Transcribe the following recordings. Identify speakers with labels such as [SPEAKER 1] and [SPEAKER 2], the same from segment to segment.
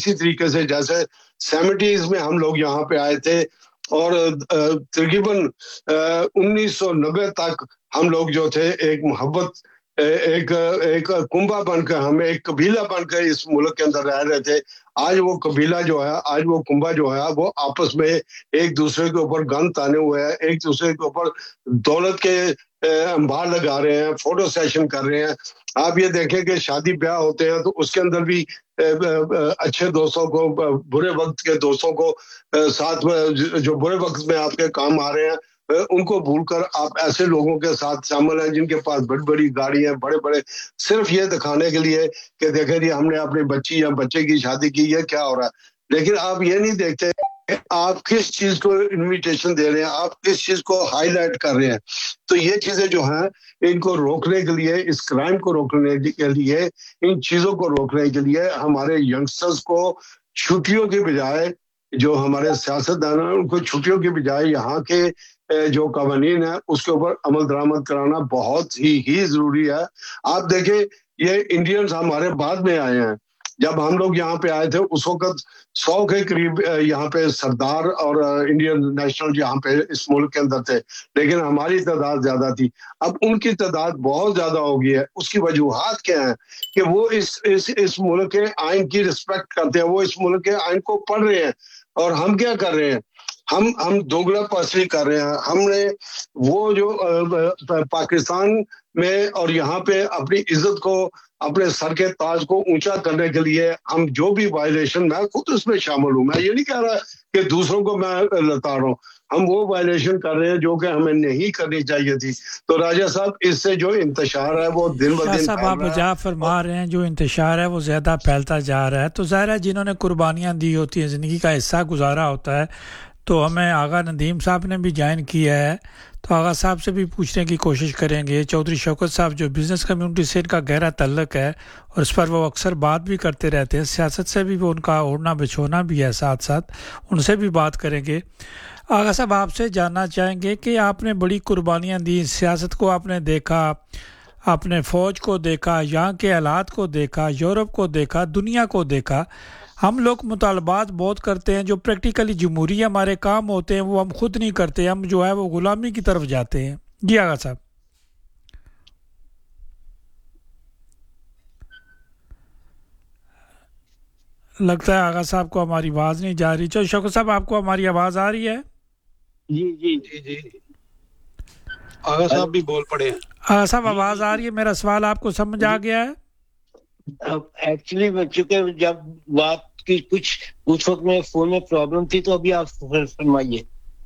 [SPEAKER 1] اسی طریقے سے جیسے 70s میں ہم لوگ یہاں پہ آئے تھے اور تقریباً 1990 تک ہم لوگ جو تھے ایک محبت ایک کنبہ بن کر ہمیں ایک قبیلہ بن کر اس ملک کے اندر رہ رہے تھے. آج وہ قبیلہ جو ہے آج وہ کنبہ جو ہے وہ آپس میں ایک دوسرے کے اوپر گن تانے ہوئے ہیں, ایک دوسرے کے اوپر دولت کے انبار لگا رہے ہیں, فوٹو سیشن کر رہے ہیں. آپ یہ دیکھیں کہ شادی بیاہ ہوتے ہیں تو اس کے اندر بھی اچھے دوستوں کو برے وقت کے دوستوں کو ساتھ میں جو برے وقت میں آپ کے کام آ رہے ہیں ان کو بھول کر آپ ایسے لوگوں کے ساتھ شامل ہیں جن کے پاس بڑی بڑی گاڑی ہیں, بڑے بڑے, صرف یہ دکھانے کے لیے کہ دیکھیں جی ہم نے اپنی بچی یا بچے کی شادی کی, یہ کیا ہو رہا ہے. لیکن آپ یہ نہیں دیکھتے کہ آپ کس چیز کو انویٹیشن دے رہے ہیں, آپ کس چیز کو ہائی لائٹ کر رہے ہیں. تو یہ چیزیں جو ہیں ان کو روکنے کے لیے, اس کرائم کو روکنے کے لیے, ان چیزوں کو روکنے کے لیے ہمارے ینگسٹرز کو چھٹیوں کے بجائے, جو ہمارے سیاستدان ہیں ان کو چھٹیوں کے بجائے یہاں کے جو قوانین ہیں اس کے اوپر عمل درآمد کرانا بہت ہی ضروری ہے. آپ دیکھیں یہ انڈینز ہمارے بعد میں آئے ہیں. جب ہم لوگ یہاں پہ آئے تھے اس وقت 100 کے قریب یہاں پہ سردار اور انڈین نیشنل یہاں پہ اس ملک کے اندر تھے, لیکن ہماری تعداد زیادہ تھی. اب ان کی تعداد بہت زیادہ ہو گئی ہے. اس کی وجوہات کیا ہیں کہ وہ اس ملک کے آئین کی رسپیکٹ کرتے ہیں, وہ اس ملک کے آئین کو پڑھ رہے ہیں. اور ہم کیا کر رہے ہیں, ہم دوگلا پاسری کر رہے ہیں. ہم نے وہ جو پاکستان میں اور یہاں پہ اپنی عزت کو, اپنے سر کے تاج کو اونچا کرنے کے لیے ہم جو بھی وائلیشن, میں خود اس میں شامل ہوں, میں یہ نہیں کہہ رہا کہ دوسروں کو میں لتا رہا ہوں, ہم وہ وائلیشن کر رہے ہیں جو کہ ہمیں نہیں کرنی چاہیے تھی. تو راجہ صاحب اس سے جو انتشار ہے وہ دن ب دن
[SPEAKER 2] صاحب آپ بجا فرما رہے ہیں جو انتشار ہے وہ زیادہ پھیلتا جا رہا ہے. تو ظاہر ہے جنہوں نے قربانیاں دی ہوتی ہیں, زندگی کا حصہ گزارا ہوتا ہے, تو ہمیں آغا ندیم صاحب نے بھی جوائن کیا ہے, تو آغا صاحب سے بھی پوچھنے کی کوشش کریں گے. چودھری شوکت صاحب جو بزنس کمیونٹی سے ان کا گہرا تعلق ہے اور اس پر وہ اکثر بات بھی کرتے رہتے ہیں, سیاست سے بھی وہ ان کا اوڑھنا بچھونا بھی ہے, ساتھ ساتھ ان سے بھی بات کریں گے. آغا صاحب آپ سے جاننا چاہیں گے کہ آپ نے بڑی قربانیاں دی, سیاست کو آپ نے دیکھا, آپ نے فوج کو دیکھا, یہاں کے حالات کو دیکھا, یورپ کو دیکھا, دنیا کو دیکھا. ہم لوگ مطالبات بہت کرتے ہیں, جو پریکٹیکلی جمہوری ہمارے کام ہوتے ہیں وہ ہم خود نہیں کرتے, ہم جو ہے وہ غلامی کی طرف جاتے ہیں. جی آغا صاحب. لگتا ہے آغا صاحب کو ہماری آواز نہیں جا رہی. چلو شوکت صاحب آپ کو ہماری آواز آ رہی ہے؟
[SPEAKER 3] جی جی جی جی آغا صاحب بھی بول پڑے ہیں.
[SPEAKER 2] آغا صاحب آواز آ رہی ہے, میرا سوال آپ کو سمجھ آ گیا ہے؟
[SPEAKER 3] ایکچولی چونکہ جب بات کی کچھ اس وقت میں فون میں پرابلم تھی, تو ابھی آپ فرمائیے.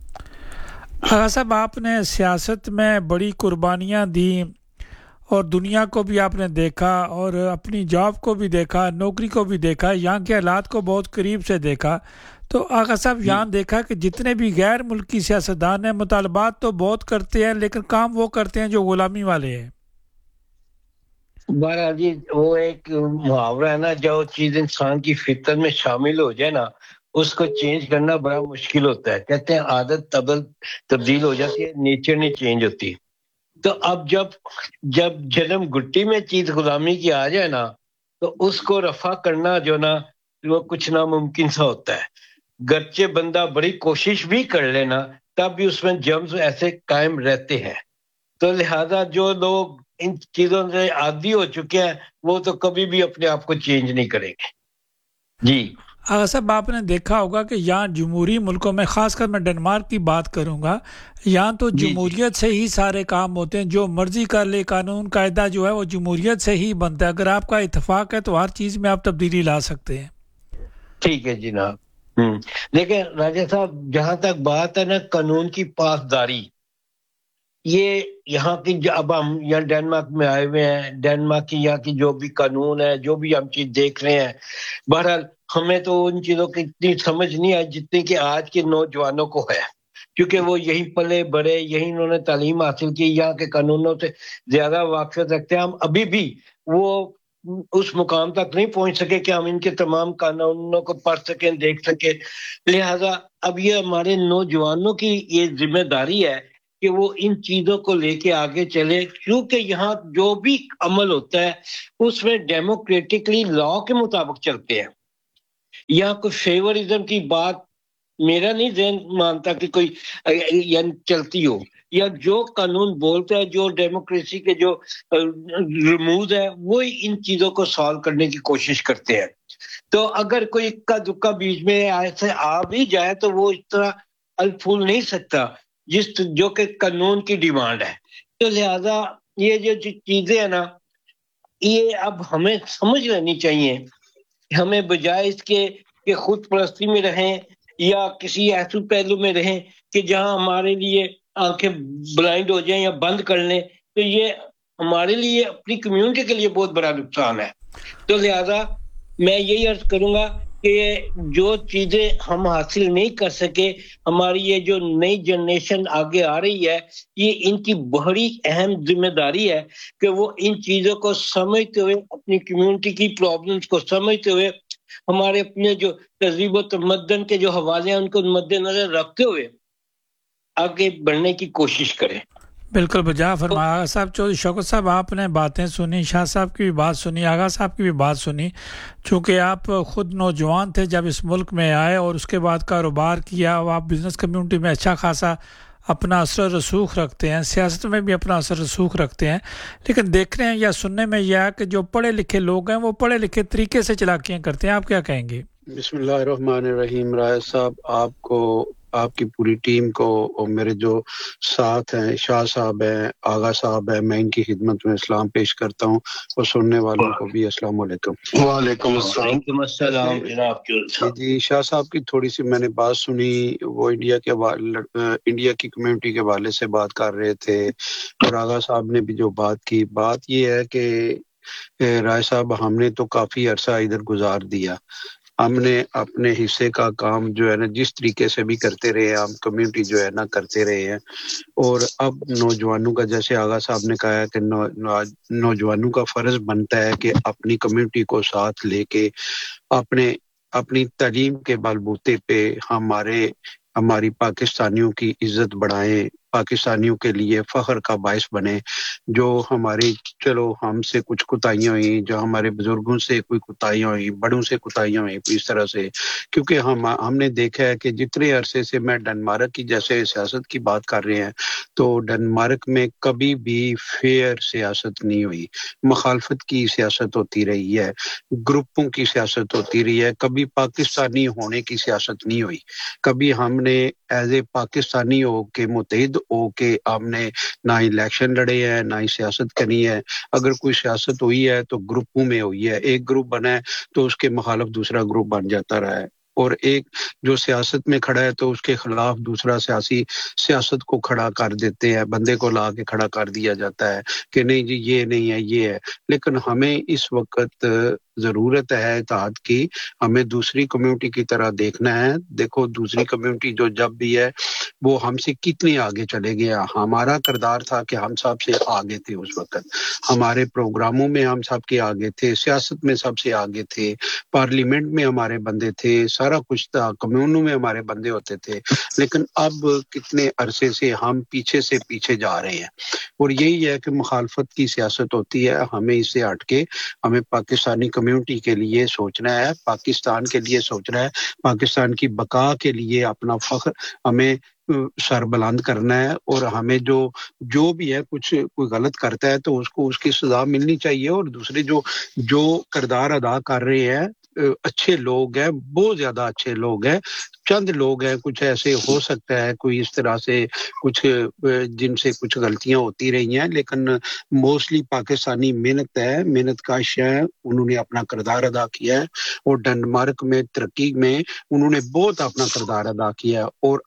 [SPEAKER 2] آغا صاحب آپ نے سیاست میں بڑی قربانیاں دی اور دنیا کو بھی آپ نے دیکھا اور اپنی جاب کو بھی دیکھا, نوکری کو بھی دیکھا, یہاں کے حالات کو بہت قریب سے دیکھا. تو آغا صاحب یہاں دیکھا کہ جتنے بھی غیر ملکی سیاستدان ہیں مطالبات تو بہت کرتے ہیں لیکن کام وہ کرتے ہیں جو غلامی والے ہیں.
[SPEAKER 3] بہرحال جی وہ ایک محاورہ ہے نا, جو چیز انسان کی فطرت میں شامل ہو جائے نا اس کو چینج کرنا بڑا مشکل ہوتا ہے. کہتے ہیں عادت تبدیل ہو جاتی ہے, نیچر نہیں چینج ہوتی. تو اب جب جنم گٹی میں چیز غلامی کی آ جائے نا تو اس کو رفع کرنا جو نا وہ کچھ ناممکن سا ہوتا ہے. گرچہ بندہ بڑی کوشش بھی کر لینا تب بھی اس میں جرمز ایسے قائم رہتے ہیں. تو لہذا جو لوگ ان چیزوں سے عادی ہو چکے ہیں وہ تو کبھی بھی اپنے آپ کو چینج نہیں کریں گے. جی
[SPEAKER 2] صاحب آپ نے دیکھا ہوگا کہ یہاں جمہوری ملکوں میں, خاص کر میں ڈنمارک کی بات کروں گا, یہاں تو جمہوریت سے ہی سارے کام ہوتے ہیں, جو مرضی کر لے, قانون قاعدہ جو ہے وہ جمہوریت سے ہی بنتا ہے. اگر آپ کا اتفاق ہے تو ہر چیز میں آپ تبدیلی لا سکتے ہیں.
[SPEAKER 3] ٹھیک ہے جناب. لیکن راجہ صاحب جہاں تک بات ہے نا قانون کی پاسداری, یہ یہاں کی اب ہم یہاں ڈنمارک میں آئے ہوئے ہیں, ڈنمارک کی یہاں کی جو بھی قانون ہے, جو بھی ہم چیز دیکھ رہے ہیں, بہرحال ہمیں تو ان چیزوں کی اتنی سمجھ نہیں آئی جتنی کہ آج کے نوجوانوں کو ہے, کیونکہ وہ یہیں پلے بڑے, یہیں انہوں نے تعلیم حاصل کی, یہاں کے قانونوں سے زیادہ واقفیت رکھتے ہیں. ہم ابھی بھی وہ اس مقام تک نہیں پہنچ سکے کہ ہم ان کے تمام قانونوں کو پڑھ سکیں, دیکھ سکیں. لہذا اب یہ ہمارے نوجوانوں کی یہ ذمہ داری ہے کہ وہ ان چیزوں کو لے کے آگے چلے, کیونکہ یہاں جو بھی عمل ہوتا ہے اس میں ڈیموکریٹکلی لا کے مطابق چلتے ہیں. یا کوئی فیورزم کی بات میرا نہیں ذہن مانتا کہ کوئی یعنی چلتی ہو، یا جو قانون بولتا ہے، جو ڈیموکریسی کے جو رموز ہے، وہی ان چیزوں کو سالو کرنے کی کوشش کرتے ہیں. تو اگر کوئی اکا دکا بیچ میں ایسے آ بھی جائے تو وہ اس طرح الفول نہیں سکتا جو کہ قانون کی ڈیمانڈ ہے. تو لہذا یہ جو چیزیں ہیں نا، یہ اب ہمیں سمجھ لینی چاہیے. ہمیں بجائے اس کے کہ خود پرستی میں رہیں یا کسی ایسے پہلو میں رہیں کہ جہاں ہمارے لیے آنکھیں بلائنڈ ہو جائیں یا بند کر لیں، تو یہ ہمارے لیے اپنی کمیونٹی کے لیے بہت بڑا نقصان ہے. تو لہذا میں یہی عرض کروں گا کہ جو چیزیں ہم حاصل نہیں کر سکے، ہماری یہ جو نئی جنریشن آگے آ رہی ہے، یہ ان کی بڑی اہم ذمہ داری ہے کہ وہ ان چیزوں کو سمجھتے ہوئے، اپنی کمیونٹی کی پرابلمز کو سمجھتے ہوئے، ہمارے اپنے جو تہذیب و تمدن کے جو حوالے ہیں ان کو مد نظر رکھتے ہوئے آگے بڑھنے کی کوشش کریں.
[SPEAKER 2] بالکل بجا فرمایا آغا صاحب. چودھری شوکت صاحب آپ نے باتیں سنی، شاہ صاحب کی بھی بات سنی، آغا صاحب کی بھی بات سنی. چونکہ آپ خود نوجوان تھے جب اس ملک میں آئے اور اس کے بعد کاروبار کیا، اور آپ بزنس کمیونٹی میں اچھا خاصا اپنا اثر و رسوخ رکھتے ہیں، سیاست میں بھی اپنا اثر و رسوخ رکھتے ہیں. لیکن دیکھ رہے ہیں یا سننے میں یہ ہے کہ جو پڑھے لکھے لوگ ہیں وہ پڑھے لکھے طریقے سے چلاکیاں کرتے ہیں. آپ کیا کہیں گے؟
[SPEAKER 4] بسم اللہ الرحمن الرحیم. رائے صاحب، آپ کو، آپ کی پوری ٹیم کو، اور میرے جو ساتھ ہیں، شاہ صاحب ہیں، آغا صاحب ہیں، میں ان کی خدمت میں اسلام پیش کرتا ہوں، اور سننے والوں کو بھی السلام علیکم.
[SPEAKER 1] وعلیکم السلام.
[SPEAKER 3] جناب.
[SPEAKER 4] جی شاہ صاحب کی تھوڑی سی میں نے بات سنی. وہ انڈیا کی کمیونٹی کے حوالے سے بات کر رہے تھے، اور آغا صاحب نے بھی جو بات کی. بات یہ ہے کہ رائے صاحب، ہم نے تو کافی عرصہ ادھر گزار دیا. ہم نے اپنے حصے کا کام جو ہے نا جس طریقے سے بھی کرتے رہے ہیں، ہم کمیونٹی جو ہے نا کرتے رہے ہیں. اور اب نوجوانوں کا، جیسے آغا صاحب نے کہا ہے کہ نوجوانوں کا فرض بنتا ہے کہ اپنی کمیونٹی کو ساتھ لے کے اپنی تعلیم کے بلبوتے پہ ہماری پاکستانیوں کی عزت بڑھائیں، پاکستانیوں کے لیے فخر کا باعث بنے. جو ہماری، چلو ہم سے کچھ کوتاہیاں ہوئیں، جو ہمارے بزرگوں سے کوئی کوتاہیاں ہوئیں، بڑوں سے کوتاہیاں ہوئیں اس طرح سے، کیونکہ ہم نے دیکھا ہے کہ جتنے عرصے سے میں ڈنمارک کی جیسے سیاست کی بات کر رہے ہیں، تو ڈنمارک میں کبھی بھی فیئر سیاست نہیں ہوئی. مخالفت کی سیاست ہوتی رہی ہے، گروپوں کی سیاست ہوتی رہی ہے، کبھی پاکستانی ہونے کی سیاست نہیں ہوئی. کبھی ہم نے ایز اے پاکستانی ہو کے، متحد ہو کے، ہم نے نہ الیکشن لڑے ہیں، نہ ہی سیاست کرنی ہے. اگر کوئی سیاست ہوئی ہے تو گروپوں میں ہوئی ہے. ایک گروپ بنا ہے تو اس کے مخالف دوسرا گروپ بن جاتا رہا ہے، اور ایک جو سیاست میں کھڑا ہے تو اس کے خلاف دوسرا سیاست کو کھڑا کر دیتے ہیں، بندے کو لا کے کھڑا کر دیا جاتا ہے کہ نہیں جی یہ نہیں ہے، یہ ہے. لیکن ہمیں اس وقت ضرورت ہے اتحاد کی. ہمیں دوسری کمیونٹی کی طرح دیکھنا ہے. دیکھو دوسری کمیونٹی جو جب بھی ہے وہ ہم سے کتنی آگے چلے گیا. ہمارا کردار تھا کہ ہم سب سے آگے تھے اس وقت، ہمارے پروگراموں میں ہم سب کے آگے تھے، سیاست میں سب سے آگے تھے، پارلیمنٹ میں ہمارے بندے تھے، سارا کچھ تھا، کمیونوں میں ہمارے بندے ہوتے تھے. لیکن اب کتنے عرصے سے ہم پیچھے جا رہے ہیں. اور یہی ہے کہ مخالفت کی سیاست ہوتی ہے. ہمیں اس سے ہٹ کے ہمیں پاکستانی کمیونٹی کے لیے سوچنا ہے، پاکستان کے لیے سوچنا ہے، پاکستان کی بقا کے لیے اپنا فخر ہمیں سر بلند کرنا ہے. اور ہمیں جو بھی ہے کوئی غلط کرتا ہے تو اس کو اس کی سزا ملنی چاہیے. اور دوسرے جو کردار ادا کر رہے ہیں، اچھے لوگ ہیں، بہت زیادہ اچھے لوگ ہیں. چند لوگ ہیں، کچھ ایسے ہو سکتا ہے کوئی اس طرح سے کچھ جن سے کچھ غلطیاں ہوتی رہی ہیں، لیکن موسٹلی پاکستانی محنت کاش ہے. انہوں نے اپنا کردار ادا کیا ہے، اور ڈنمارک میں ترقی میں انہوں نے بہت اپنا کردار ادا کیا ہے. اور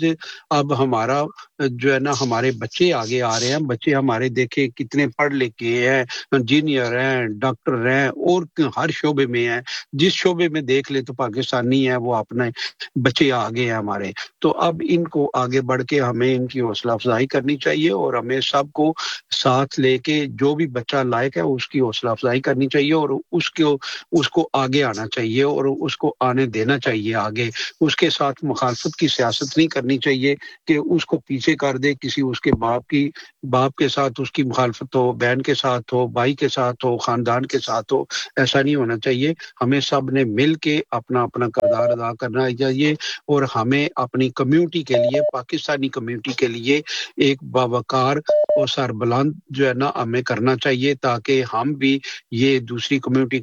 [SPEAKER 4] اب ہمارا جو ہے نا، ہمارے بچے آگے آ رہے ہیں. بچے ہمارے دیکھے کتنے پڑھ لکھ کے ہیں، انجینئر ہیں، ڈاکٹر ہیں، اور ہر شعبے میں ہیں. جس شعبے میں دیکھ لے تو پاکستانی ہے، وہ اپنے बच्चे आगे हैं हमारे, तो अब इनको आगे बढ़ के हमें इनकी हौसला अफजाई करनी चाहिए और हमें सबको साथ लेके जो भी बच्चा लायक है उसकी हौसला अफजाई करनी चाहिए और उसको आगे आना चाहिए और उसको आने देना चाहिए आगे। उसके साथ मुखालफत की सियासत नहीं करनी चाहिए कि उसको पीछे कर दे, किसी उसके बाप के साथ उसकी मुखालफत हो, बहन के साथ हो, भाई के साथ हो, खानदान के साथ हो, ऐसा नहीं होना चाहिए। हमें सब ने मिल के अपना अपना किरदार अदा करना चाहिए और हमें अपनी कम्युनिटी के लिए, पाकिस्तानी कम्युनिटी के लिए एक बावकार और सरबुलंद जो है ना हमें करना चाहिए, ताकि हम भी ये दूसरी कम्युनिटी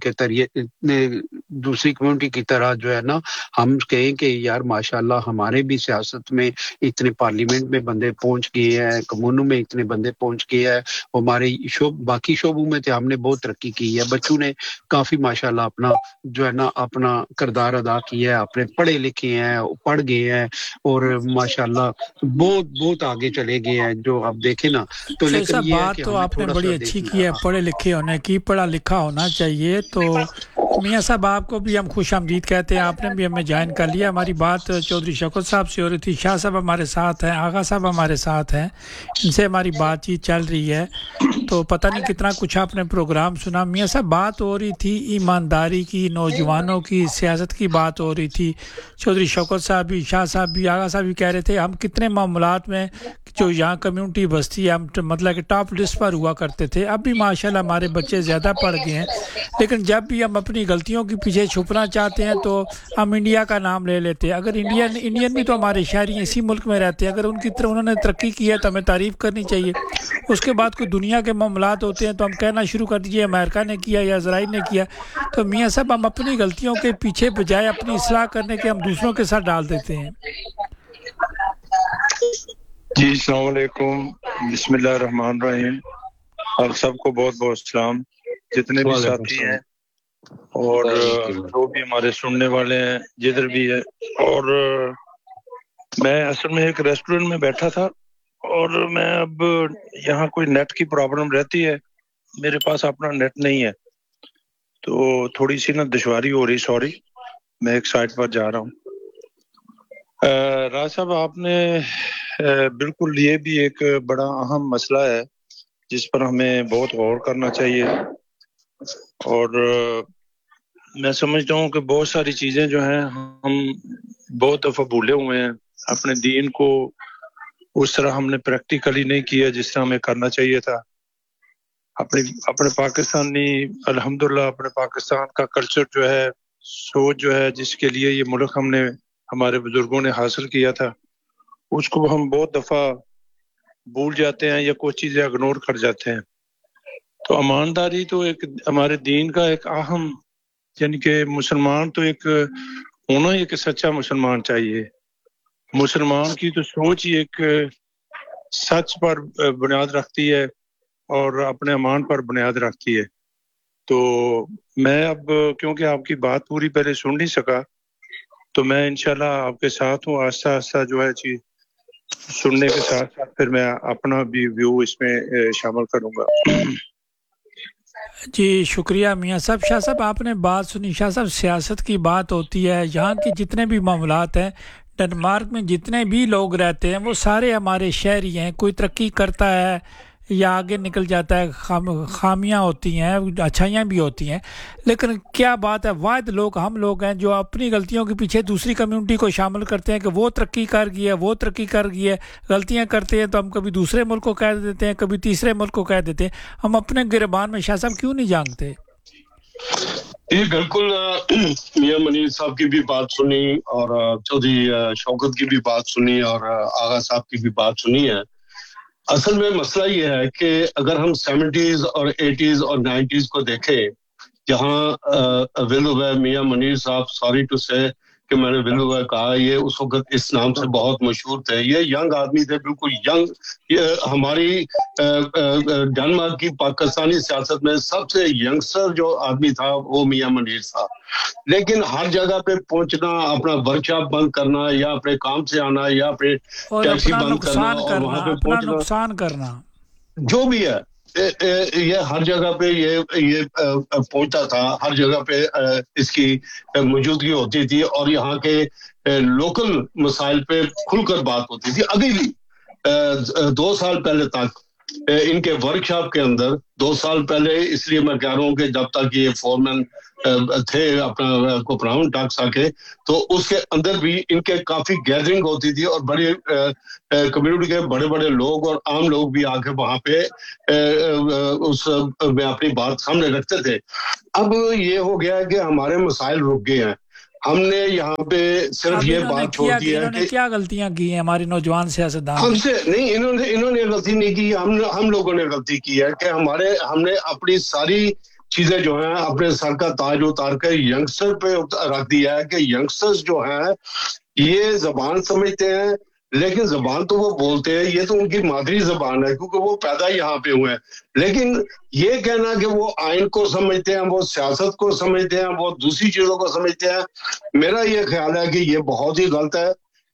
[SPEAKER 4] की तरह जो है ना हम कहें कि यार माशाल्लाह हमारे भी सियासत में इतने, पार्लियामेंट में बंदे पहुंच गए हैं, कम्युनिटी में इतने बंदे पहुंच गए हैं, हमारे बाकी शोबों में तो हमने बहुत तरक्की की है। बच्चों ने काफी माशाल्लाह अपना जो है ना अपना किरदार अदा किया है, अपने पढ़े लिखे हैं, पढ़ गए हैं और माशाल्लाह बहुत आगे चले गए हैं जो आप देखें ना। तो लेकिन ये
[SPEAKER 2] बात तो आपने बड़ी अच्छी की है, पढ़े लिखे होने की, पढ़ा लिखा होना चाहिए। तो मियां साहब आपको भी हम खुश आमदीद कहते हैं, आपने भी हमें ज्वाइन कर लिया। हमारी बात चौधरी शौकत साहब से हो रही थी, शाह साहब हमारे साथ हैं, आगा साहब हमारे साथ हैं, इनसे हमारी बातचीत चल रही है। तो पता नहीं कितना कुछ आपने प्रोग्राम सुना। मियां साहब बात हो रही थी ईमानदारी की, नौजवानों की, सियासत की बात हो रही थी। चौधरी शौकत साहब भी, शाह साहब भी, आगा साहब भी कह रहे थे हम कितने मामलात में जो यहाँ कम्युनिटी बस्ती है, हम मतलब कि टॉप लिस्ट पर हुआ करते थे। अब भी माशाल्लाह हमारे बच्चे ज़्यादा पढ़ गए हैं, लेकिन जब भी हम अपनी गलतियों के पीछे छुपना चाहते हैं तो हम इंडिया का नाम ले लेते हैं। अगर इंडियन भी तो हमारे शहरी इसी मुल्क में रहते हैं, अगर उन्होंने तरक्की की है तो हमें तारीफ़ करनी चाहिए। उसके बाद कोई दुनिया के मामलात होते हैं तो हम कहना शुरू कर दीजिए अमेरिका ने किया या इजराइल ने किया। तो मियाँ साहब हम अपनी गलतियों के पीछे बजाय अपनी इस्लाह करने के हम दूसरों के साथ डाल देते हैं।
[SPEAKER 5] जी अस्सलाम वालेकुम, बिस्मिल्लाहिर्रहमानिर्रहीम। आप सबको बहुत बहुत सलाम, जितने भी साथी हैं और जो भी हमारे सुनने वाले हैं जिधर भी है। और मैं असल में एक रेस्टोरेंट में बैठा था और मैं अब यहाँ कोई नेट की प्रॉब्लम रहती है, मेरे पास अपना नेट नहीं है तो थोड़ी सी ना दुश्वारी हो रही, सॉरी। मैं एक साइट पर जा रहा हूँ। राज साहब आपने बिल्कुल, ये भी एक बड़ा अहम मसला है जिस पर हमें बहुत गौर करना चाहिए। और मैं समझता हूँ कि बहुत सारी चीजें जो हैं हम बहुत दफा भूले हुए हैं। अपने दीन को उस तरह हमने प्रैक्टिकली नहीं किया जिस तरह हमें करना चाहिए था। अपने पाकिस्तानी, अल्हम्दुलिल्लाह अपने पाकिस्तान का कल्चर जो है, सोच जो है, जिसके लिए ये मुल्क हमारे बुजुर्गों ने हासिल किया था, उसको हम बहुत दफा भूल जाते हैं या कुछ चीजें इग्नोर कर जाते हैं। तो ईमानदारी तो एक हमारे दीन का एक अहम, यानी कि मुसलमान तो एक होना ही एक सच्चा मुसलमान चाहिए। मुसलमान की तो सोच ही एक सच पर बुनियाद रखती है और अपने ईमान पर बुनियाद रखती है। तो मैं अब क्योंकि आपकी बात पूरी पहले सुन नहीं सका, तो मैं इंशाल्लाह आपके साथ हूँ, आस्ता आस्ता जो है चीज सुनने के साथ साथ फिर मैं अपना भी व्यू इसमें शामिल करूंगा।
[SPEAKER 2] जी शुक्रिया मियाँ साहब। शाह साहब आपने बात सुनी। शाह साहब सियासत की बात होती है, यहाँ के जितने भी मामलात हैं, डेनमार्क में जितने भी लोग रहते हैं वो सारे हमारे शहरी हैं। कोई तरक्की करता है या आगे निकल जाता है, खामियां होती हैं, अच्छाइयाँ भी होती हैं, लेकिन क्या बात है, वाहिद लोग हम लोग हैं जो अपनी गलतियों के पीछे दूसरी कम्युनिटी को शामिल करते हैं कि वो तरक्की कर गई है, वो तरक्की कर गई है। गलतियां करते हैं तो हम कभी दूसरे मुल्क को कह देते हैं, कभी तीसरे मुल्क को कह देते हैं। हम अपने गिरबान में शाह साहब क्यों नहीं जानते?
[SPEAKER 1] ये बिल्कुल मियां मनीर साहब की भी बात सुनी और चौधरी शौकत की भी बात सुनी और आगा साहब की भी बात सुनी है। असल में मसला ये है कि अगर हम 70s और 80s और 90s को देखें, जहाँ विल मियां मनीर साहब, सॉरी टू से कि मैंने विल कहा, ये उस वक्त इस नाम से बहुत मशहूर थे। ये यंग आदमी थे, बिल्कुल यंग। ये हमारी डेनमार्क की पाकिस्तानी सियासत में सबसे यंगस्टर जो आदमी था वो मियां मनीर साहब। लेकिन हर जगह पे पहुंचना, अपना वर्कशॉप बंद करना या अपने काम से आना या अपने टैक्सी बंद करना और वहां पे
[SPEAKER 2] नुकसान करना,
[SPEAKER 1] जो भी है, یہ ہر جگہ پہ یہ پہنچتا تھا، ہر جگہ پہ اس کی موجودگی ہوتی تھی اور یہاں کے لوکل مسائل پہ کھل کر بات ہوتی تھی. ابھی بھی 2 سال پہلے تک ان کے ورکشاپ کے اندر 2 سال پہلے، اس لیے میں کہہ رہا ہوں کہ جب تک یہ فورمین تھے اپنا کوپراؤن ٹاکسا کے، تو اس کے اندر بھی ان کے کافی گیدرنگ ہوتی تھی اور بڑی کمیونٹی کے بڑے بڑے لوگ اور عام لوگ بھی آ کے وہاں پہ اس میں اپنی بات سامنے رکھتے تھے. اب یہ ہو گیا کہ ہمارے مسائل رک گئے ہیں. ہم نے یہاں پہ صرف یہ بات چھوڑ دی ہے کہ
[SPEAKER 2] کیا غلطیاں کی ہیں ہمارے نوجوان سیاستدان؟
[SPEAKER 1] ہم سے نہیں، انہوں نے غلطی نہیں کی، ہم لوگوں نے غلطی کی ہے کہ ہم نے اپنی ساری چیزیں جو ہیں اپنے سر کا تاج اتار کر ینگسٹر پہ رکھ دیا ہے کہ ینگسٹرز جو ہیں یہ زبان سمجھتے ہیں، لیکن زبان تو وہ بولتے ہیں، یہ تو ان کی مادری زبان ہے کیونکہ وہ پیدا یہاں پہ ہوئے ہیں. لیکن یہ کہنا کہ وہ آئین کو سمجھتے ہیں، وہ سیاست کو سمجھتے ہیں، وہ دوسری چیزوں کو سمجھتے ہیں، میرا یہ خیال ہے کہ یہ بہت ہی غلط ہے.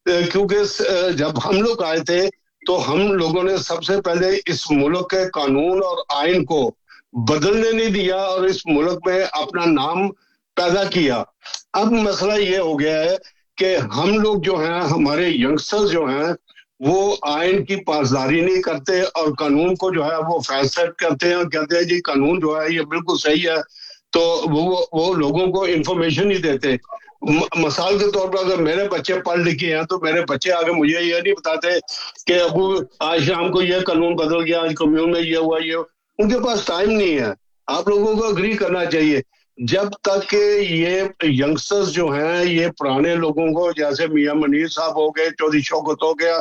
[SPEAKER 1] کیونکہ جب ہم لوگ آئے تھے تو ہم لوگوں نے سب سے پہلے اس ملک کے قانون اور آئین کو بدلنے نہیں دیا اور اس ملک میں اپنا نام پیدا کیا. اب مسئلہ یہ ہو گیا ہے کہ ہم لوگ جو ہیں، ہمارے ینگسٹر جو ہیں، وہ آئین کی پاسداری نہیں کرتے اور قانون کو جو ہے وہ فیصلہ کرتے ہیں اور کہتے ہیں جی قانون جو ہے یہ بالکل صحیح ہے، تو وہ لوگوں کو انفارمیشن نہیں دیتے. مثال کے طور پر اگر میرے بچے پڑھ لکھے ہیں تو میرے بچے آگے مجھے یہ نہیں بتاتے کہ ابو آج شام کو یہ قانون بدل گیا، آج کمیون میں یہ ہوا، یہ ان کے پاس ٹائم نہیں ہے. آپ لوگوں کو اگری کرنا چاہیے. جب تک کہ یہ ینگسٹرز جو ہیں یہ پرانے لوگوں کو، جیسے میاں منیر صاحب ہو گئے، چودھری شوکت ہو گیا،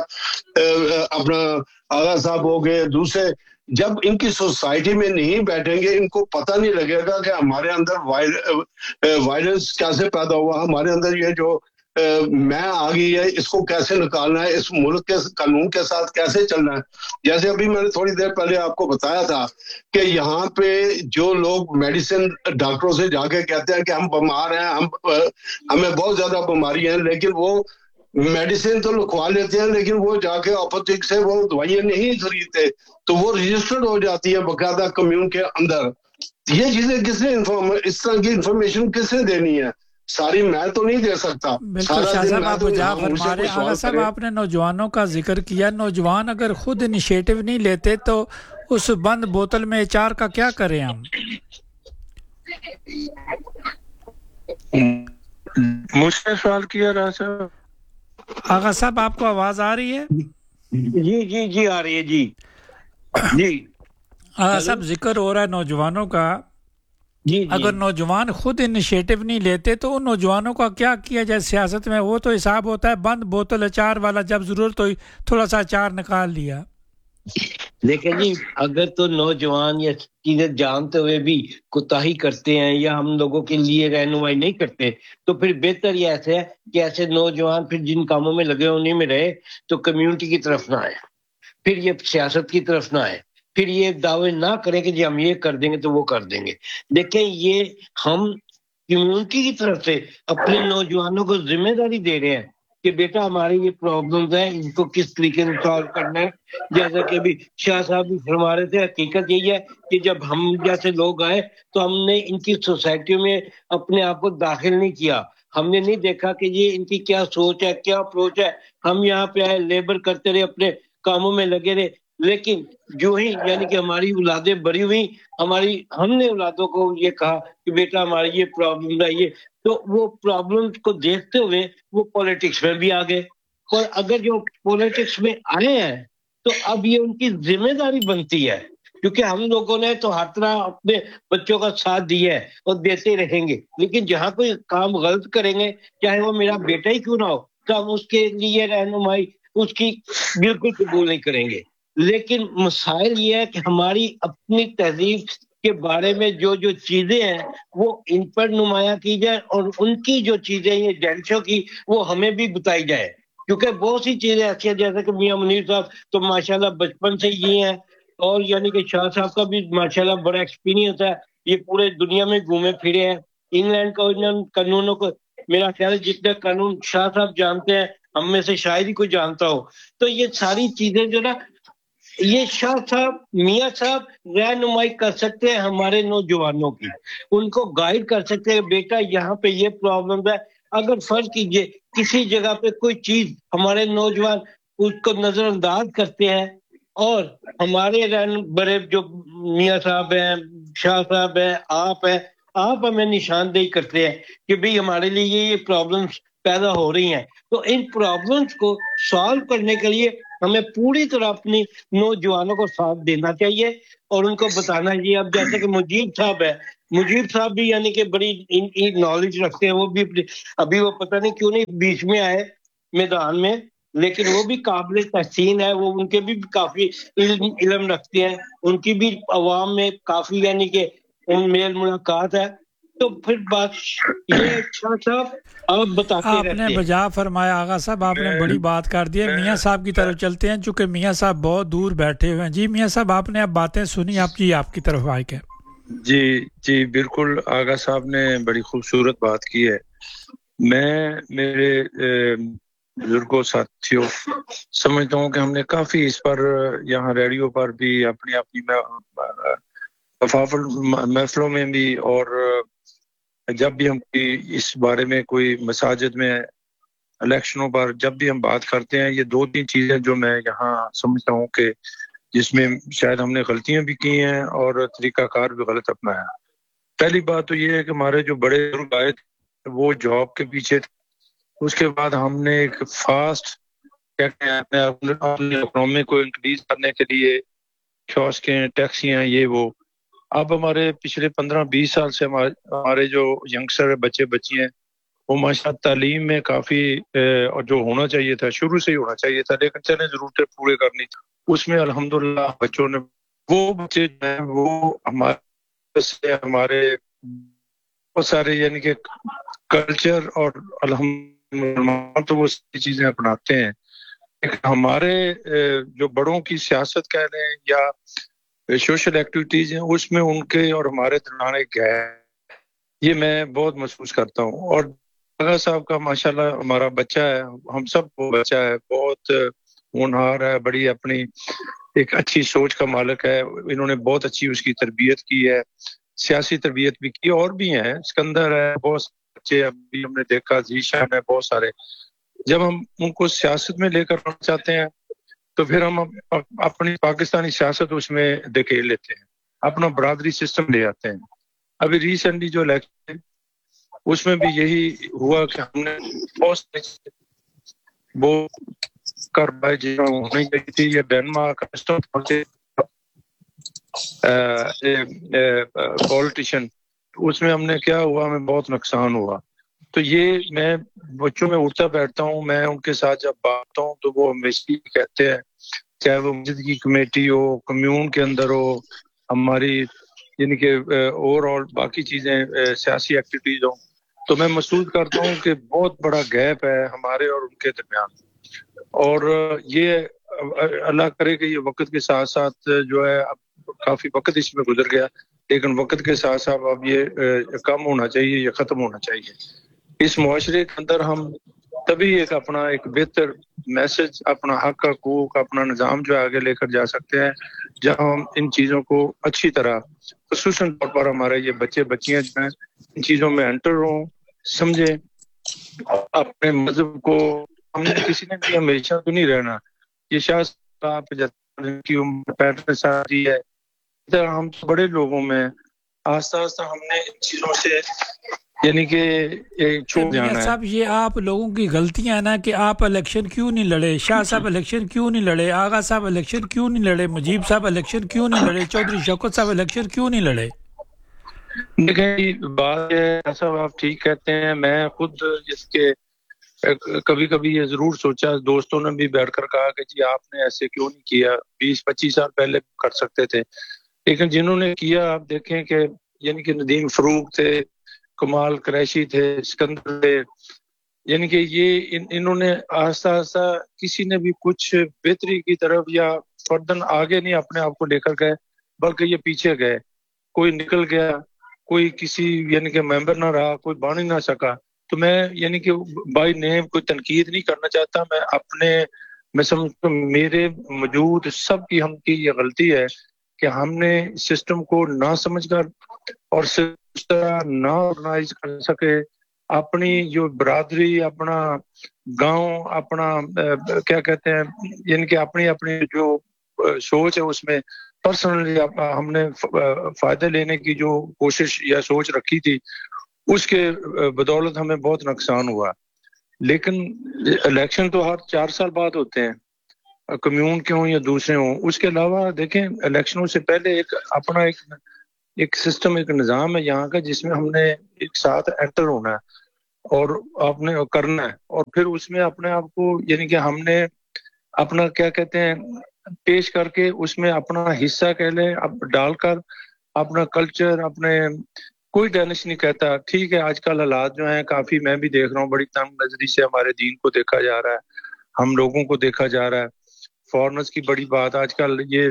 [SPEAKER 1] اپنا آغا صاحب ہو گئے، دوسرے، جب ان کی سوسائٹی میں نہیں بیٹھیں گے، ان کو پتہ نہیں لگے گا کہ ہمارے اندر وائلنس کیسے پیدا ہوا، ہمارے اندر یہ جو میں آ گئی ہے اس کو کیسے نکالنا ہے، اس ملک کے قانون کے ساتھ کیسے چلنا ہے. جیسے ابھی میں نے تھوڑی دیر پہلے آپ کو بتایا تھا کہ یہاں پہ جو لوگ میڈیسن ڈاکٹروں سے جا کے کہتے ہیں کہ ہم بیمار ہیں، ہمیں بہت زیادہ بیماری ہیں، لیکن وہ میڈیسن تو لکھوا لیتے ہیں لیکن وہ جا کے اپوتھک سے وہ دوائیاں نہیں خریدتے، تو وہ رجسٹرڈ ہو جاتی ہیں باقاعدہ کمیون کے اندر. یہ چیزیں کس نے اس طرح کی انفارمیشن کس نے دینی ہے؟ ساری میں تو نہیں دے سکتا.
[SPEAKER 2] بالکل شاہ صاحب آپ جا فرما رہے ہیں. آغا صاحب آپ نے نوجوانوں کا ذکر کیا، نوجوان اگر خود انیشیٹو نہیں لیتے تو اس بند بوتل میں اچار کا کیا کریں ہم؟
[SPEAKER 5] مجھ سے سوال کیا رہا صاحب.
[SPEAKER 2] آغا صاحب آپ کو آواز آ رہی ہے؟
[SPEAKER 3] جی آ رہی ہے. جی
[SPEAKER 2] آغا صاحب ذکر ہو رہا ہے نوجوانوں کا. اگر نوجوان خود انیشیٹو نہیں لیتے تو ان نوجوانوں کا کیا کیا جائے سیاست میں؟ وہ تو حساب ہوتا ہے بند بوتل اچار والا، جب ضرورت ہوئی تھوڑا سا اچار نکال لیا.
[SPEAKER 3] دیکھیں جی، اگر تو نوجوان یا چیزیں جانتے ہوئے بھی کوتاہی کرتے ہیں یا ہم لوگوں کے لیے رہنمائی نہیں کرتے تو پھر بہتر یہ ایسے ہے کہ ایسے نوجوان پھر جن کاموں میں لگے انہیں میں رہے تو کمیونٹی کی طرف نہ آئے، پھر یہ سیاست کی طرف نہ آئے، پھر یہ دعوے نہ کریں کہ جی ہم یہ کر دیں گے تو وہ کر دیں گے. دیکھیں یہ ہم کمیونٹی کی طرف سے اپنے نوجوانوں کو ذمہ داری دے رہے ہیں کہ بیٹا ہماری یہ پرابلمز ہیں، ان کو کس طریقے سے سالو کرنا ہے. جیسا کہ ابھی شاہ صاحب بھی فرما رہے تھے، حقیقت یہی ہے کہ جب ہم جیسے لوگ آئے تو ہم نے ان کی سوسائٹی میں اپنے آپ کو داخل نہیں کیا، ہم نے نہیں دیکھا کہ یہ ان کی کیا سوچ ہے، کیا اپروچ ہے. ہم یہاں پہ آئے، لیبر کرتے رہے، اپنے کاموں میں لگے رہے، لیکن جو ہی یعنی کہ ہماری اولادیں بڑی ہوئی، ہم نے اولادوں کو یہ کہا کہ بیٹا ہماری یہ پرابلم ہے، یہ تو وہ پرابلم کو دیکھتے ہوئے وہ پولیٹکس میں بھی آ گئے. اور اگر جو پولیٹکس میں آئے ہیں تو اب یہ ان کی ذمہ داری بنتی ہے، کیونکہ ہم لوگوں نے تو ہر طرح اپنے بچوں کا ساتھ دیا ہے اور دیتے رہیں گے، لیکن جہاں کوئی کام غلط کریں گے چاہے وہ میرا بیٹا ہی کیوں نہ ہو تو ہم اس کے لیے رہنمائی اس کی بالکل قبول نہیں کریں گے. لیکن مسائل یہ ہے کہ ہماری اپنی تہذیب کے بارے میں جو چیزیں ہیں وہ ان پر نمایاں کی جائے اور ان کی جو چیزیں یہ جینشوں کی وہ ہمیں بھی بتائی جائے، کیونکہ بہت سی چیزیں ایسی ہیں جیسے کہ میاں منیر صاحب تو ماشاءاللہ بچپن سے یہ ہیں، اور یعنی کہ شاہ صاحب کا بھی ماشاءاللہ بڑا ایکسپیرینس ہے، یہ پورے دنیا میں گھومے پھرے ہیں. انگلینڈ کا قانونوں کو میرا خیال ہے جتنے قانون شاہ صاحب جانتے ہیں ہم میں سے شاید ہی کوئی جانتا ہو. تو یہ ساری چیزیں جو نا یہ شاہ صاحب میاں صاحب رہنمائی کر سکتے ہیں ہمارے نوجوانوں کی, ان کو گائیڈ کر سکتے ہیں, بیٹا یہاں پہ یہ پرابلم ہے. اگر فرض کیجئے کسی جگہ پہ کوئی چیز ہمارے نوجوان اس کو نظر انداز کرتے ہیں, اور ہمارے بڑے جو میاں صاحب ہیں, شاہ صاحب ہیں, آپ ہمیں نشاندہی کرتے ہیں کہ بھئی ہمارے لیے یہ پرابلمز پیدا ہو رہی ہیں, تو ان پرابلمز کو سالو کرنے کے لیے ہمیں پوری طرح اپنی نوجوانوں کو ساتھ دینا چاہیے اور ان کو بتانا چاہیے. اب جیسے کہ مجیب صاحب ہے, مجیب صاحب بھی یعنی کہ بڑی نالج رکھتے ہیں, وہ بھی ابھی وہ پتہ نہیں کیوں نہیں بیچ میں آئے میدان میں, لیکن وہ بھی قابل تحسین ہے, وہ ان کے بھی کافی علم رکھتے ہیں, ان کی بھی عوام میں کافی یعنی کہ ان میل ملاقات ہے. تو پھر بات یہ شاہ صاحب آپ بتاتے
[SPEAKER 2] آپ نے
[SPEAKER 3] رہتے ہیں.
[SPEAKER 2] بجا فرمایا آغا صاحب, آپ نے بڑی بات کر دی ہے. میاں صاحب کی طرف چلتے ہیں, چونکہ میاں صاحب بہت دور بیٹھے ہوئے ہیں. جی میاں صاحب, آپ نے اب باتیں سنی, آپ کی طرف آئے کہ
[SPEAKER 5] جی بالکل, آغا صاحب نے بڑی خوبصورت بات کی ہے. میں میرے بزرگوں ساتھیوں سمجھتا ہوں کہ ہم نے کافی اس پر یہاں ریڈیو پر بھی اپنی محفلوں میں بھی, اور جب بھی ہم اس بارے میں کوئی مساجد میں الیکشنوں پر جب بھی ہم بات کرتے ہیں, یہ 2-3 چیزیں جو میں یہاں سمجھتا ہوں کہ جس میں شاید ہم نے غلطیاں بھی کی ہیں اور طریقہ کار بھی غلط اپنایا. پہلی بات تو یہ ہے کہ ہمارے جو بڑے بزرگ آئے تھے وہ جاب کے پیچھے تھے. اس کے بعد ہم نے ایک فاسٹ اپنے اکنامی کو انکریز کرنے کے لیے کیوسکیں, ٹیکسیاں, یہ وہ. اب ہمارے پچھلے 15-20 سال سے ہمارے جو ینگسٹر بچے بچی ہیں وہ ماشاءاللہ تعلیم میں کافی اور جو ہونا چاہیے تھا شروع سے ہی ہونا چاہیے تھا, لیکن چلیں ضرورتیں پورے کرنی تھی, اس میں الحمدللہ بچوں نے وہ بچے جو ہیں وہ ہمارے بہت سارے یعنی کہ کلچر اور الحمدللہ تو وہ ساری چیزیں اپناتے ہیں. ہمارے جو بڑوں کی سیاست کہہ رہے ہیں یا سوشل ایکٹیویٹیز ہیں, اس میں ان کے اور ہمارے درمیان ایک ہے, یہ میں بہت محسوس کرتا ہوں. اور آغا صاحب کا ماشاءاللہ ہمارا بچہ ہے, ہم سب کو بچہ ہے, بہت ہونہار ہے, بڑی اپنی ایک اچھی سوچ کا مالک ہے. انہوں نے بہت اچھی اس کی تربیت کی ہے, سیاسی تربیت بھی کی, اور بھی ہیں, اسکندر ہے, بہت بچے ابھی ہم نے دیکھا, ذیشان ہے, بہت سارے. جب ہم ان کو سیاست میں لے کر آنا چاہتے ہیں تو پھر ہم اپنی پاکستانی سیاست اس میں دھکیل لیتے ہیں, اپنا برادری سسٹم لے آتے ہیں. ابھی ریسنٹلی جو الیکشن ہے اس میں بھی یہی ہوا کہ ہم نے وہ کر پائے جو ہونی چاہیے تھی. یہ ڈینمارک پولیٹیشین, اس میں ہم نے کیا ہوا, ہمیں بہت نقصان ہوا. تو یہ میں بچوں میں اٹھتا بیٹھتا ہوں, میں ان کے ساتھ جب بات ہوں تو وہ ہمیشہ کہتے ہیں, چاہے وہ مسجد کی کمیٹی ہو, کمیون کے اندر ہو, ہماری یعنی کہ اوور آل باقی چیزیں سیاسی ایکٹیویٹیز ہوں, تو میں محسوس کرتا ہوں کہ بہت بڑا گیپ ہے ہمارے اور ان کے درمیان. اور یہ اللہ کرے کہ یہ وقت کے ساتھ ساتھ جو ہے, اب کافی وقت اس میں گزر گیا, لیکن وقت کے ساتھ ساتھ اب یہ کم ہونا چاہیے, یہ ختم ہونا چاہیے. اس معاشرے کے اندر ہم تبھی اپنا ایک بہتر میسج, اپنا حق حقوق, اپنا نظام جو ہے آگے لے کر جا سکتے ہیں, جہاں ہم ان چیزوں کو اچھی طرح خصوصاً طور پر ہمارے یہ بچے بچیاں جو ہیں ان چیزوں میں انٹر ہوں, سمجھیں اپنے مذہب کو. ہم نے کسی نے بھی ہمیشہ تو نہیں رہنا, یہ شاہ صاحب کی عمر 65 سال کی ہے, ہم بڑے لوگوں میں آہستہ آہستہ ہم نے ان چیزوں سے یعنی کہ چھوڑ
[SPEAKER 2] میاں
[SPEAKER 5] جانا ہے.
[SPEAKER 2] صاحب یہ آپ لوگوں کی غلطیاں ہیں نا کہ آپ الیکشن کیوں نہیں لڑے, شاہ صاحب الیکشن کیوں نہیں لڑے, آغا صاحب الیکشن کیوں نہیں لڑے, مجیب صاحب الیکشن کیوں نہیں لڑے, چودھری شوکت صاحب الیکشن کیوں نہیں لڑے.
[SPEAKER 5] دیکھیں بات ہے صاحب, آپ ٹھیک کہتے ہیں. میں خود جس کے کبھی کبھی یہ ضرور سوچا, دوستوں نے بھی بیٹھ کر کہا کہ جی آپ نے ایسے کیوں نہیں کیا, 20-25 سال پہلے کر سکتے تھے. لیکن جنہوں نے کیا, آپ دیکھیں کہ یعنی کہ ندیم فروغ تھے, کمال قریشی تھے, اسکندر تھے, یعنی کہ یہ انہوں نے آہستہ آہستہ کسی نے بھی کچھ بہتری کی طرف یا فردن آگے نہیں اپنے آپ کو لے کر گئے, بلکہ یہ پیچھے گئے. کوئی نکل گیا, کوئی کسی یعنی کہ ممبر نہ رہا, کوئی بن ہی نہ سکا. تو میں یعنی کہ بائی نیم کوئی تنقید نہیں کرنا چاہتا, میں اپنے میں سمجھتا ہوں میرے موجود سب کی ہم کی یہ غلطی ہے کہ ہم نے سسٹم کو نہ سمجھ کر اور نہ آرگنائز کر سکے، اپنی جو برادری، اپنا گاؤں، اپنا کیا کہتے ہیں، یعنی کہ اپنی اپنی جو سوچ ہے اس میں پرسنلی ہم نے فائدہ لینے کی جو کوشش یا سوچ رکھی تھی، اس کے بدولت ہمیں بہت نقصان ہوا۔ لیکن الیکشن تو ہر 4 سال بعد ہوتے ہیں، کمیون کے ہوں یا دوسرے ہوں۔ اس کے علاوہ دیکھیں الیکشنوں سے پہلے ایک اپنا ایک سسٹم، ایک نظام ہے یہاں کا، جس میں ہم نے ایک ساتھ انٹر ہونا ہے اور آپ نے کرنا ہے، اور پھر اس میں اپنے آپ کو یعنی کہ ہم نے اپنا کیا کہتے ہیں پیش کر کے اس میں اپنا حصہ کہہ لیں ڈال کر اپنا کلچر، اپنے کوئی ڈینش نہیں کہتا۔ ٹھیک ہے آج کل حالات جو ہیں کافی، میں بھی دیکھ رہا ہوں بڑی تنگ نظری سے ہمارے دین کو دیکھا جا رہا ہے، ہم لوگوں کو دیکھا جا رہا ہے، فارنرز کی بڑی بات آج کل یہ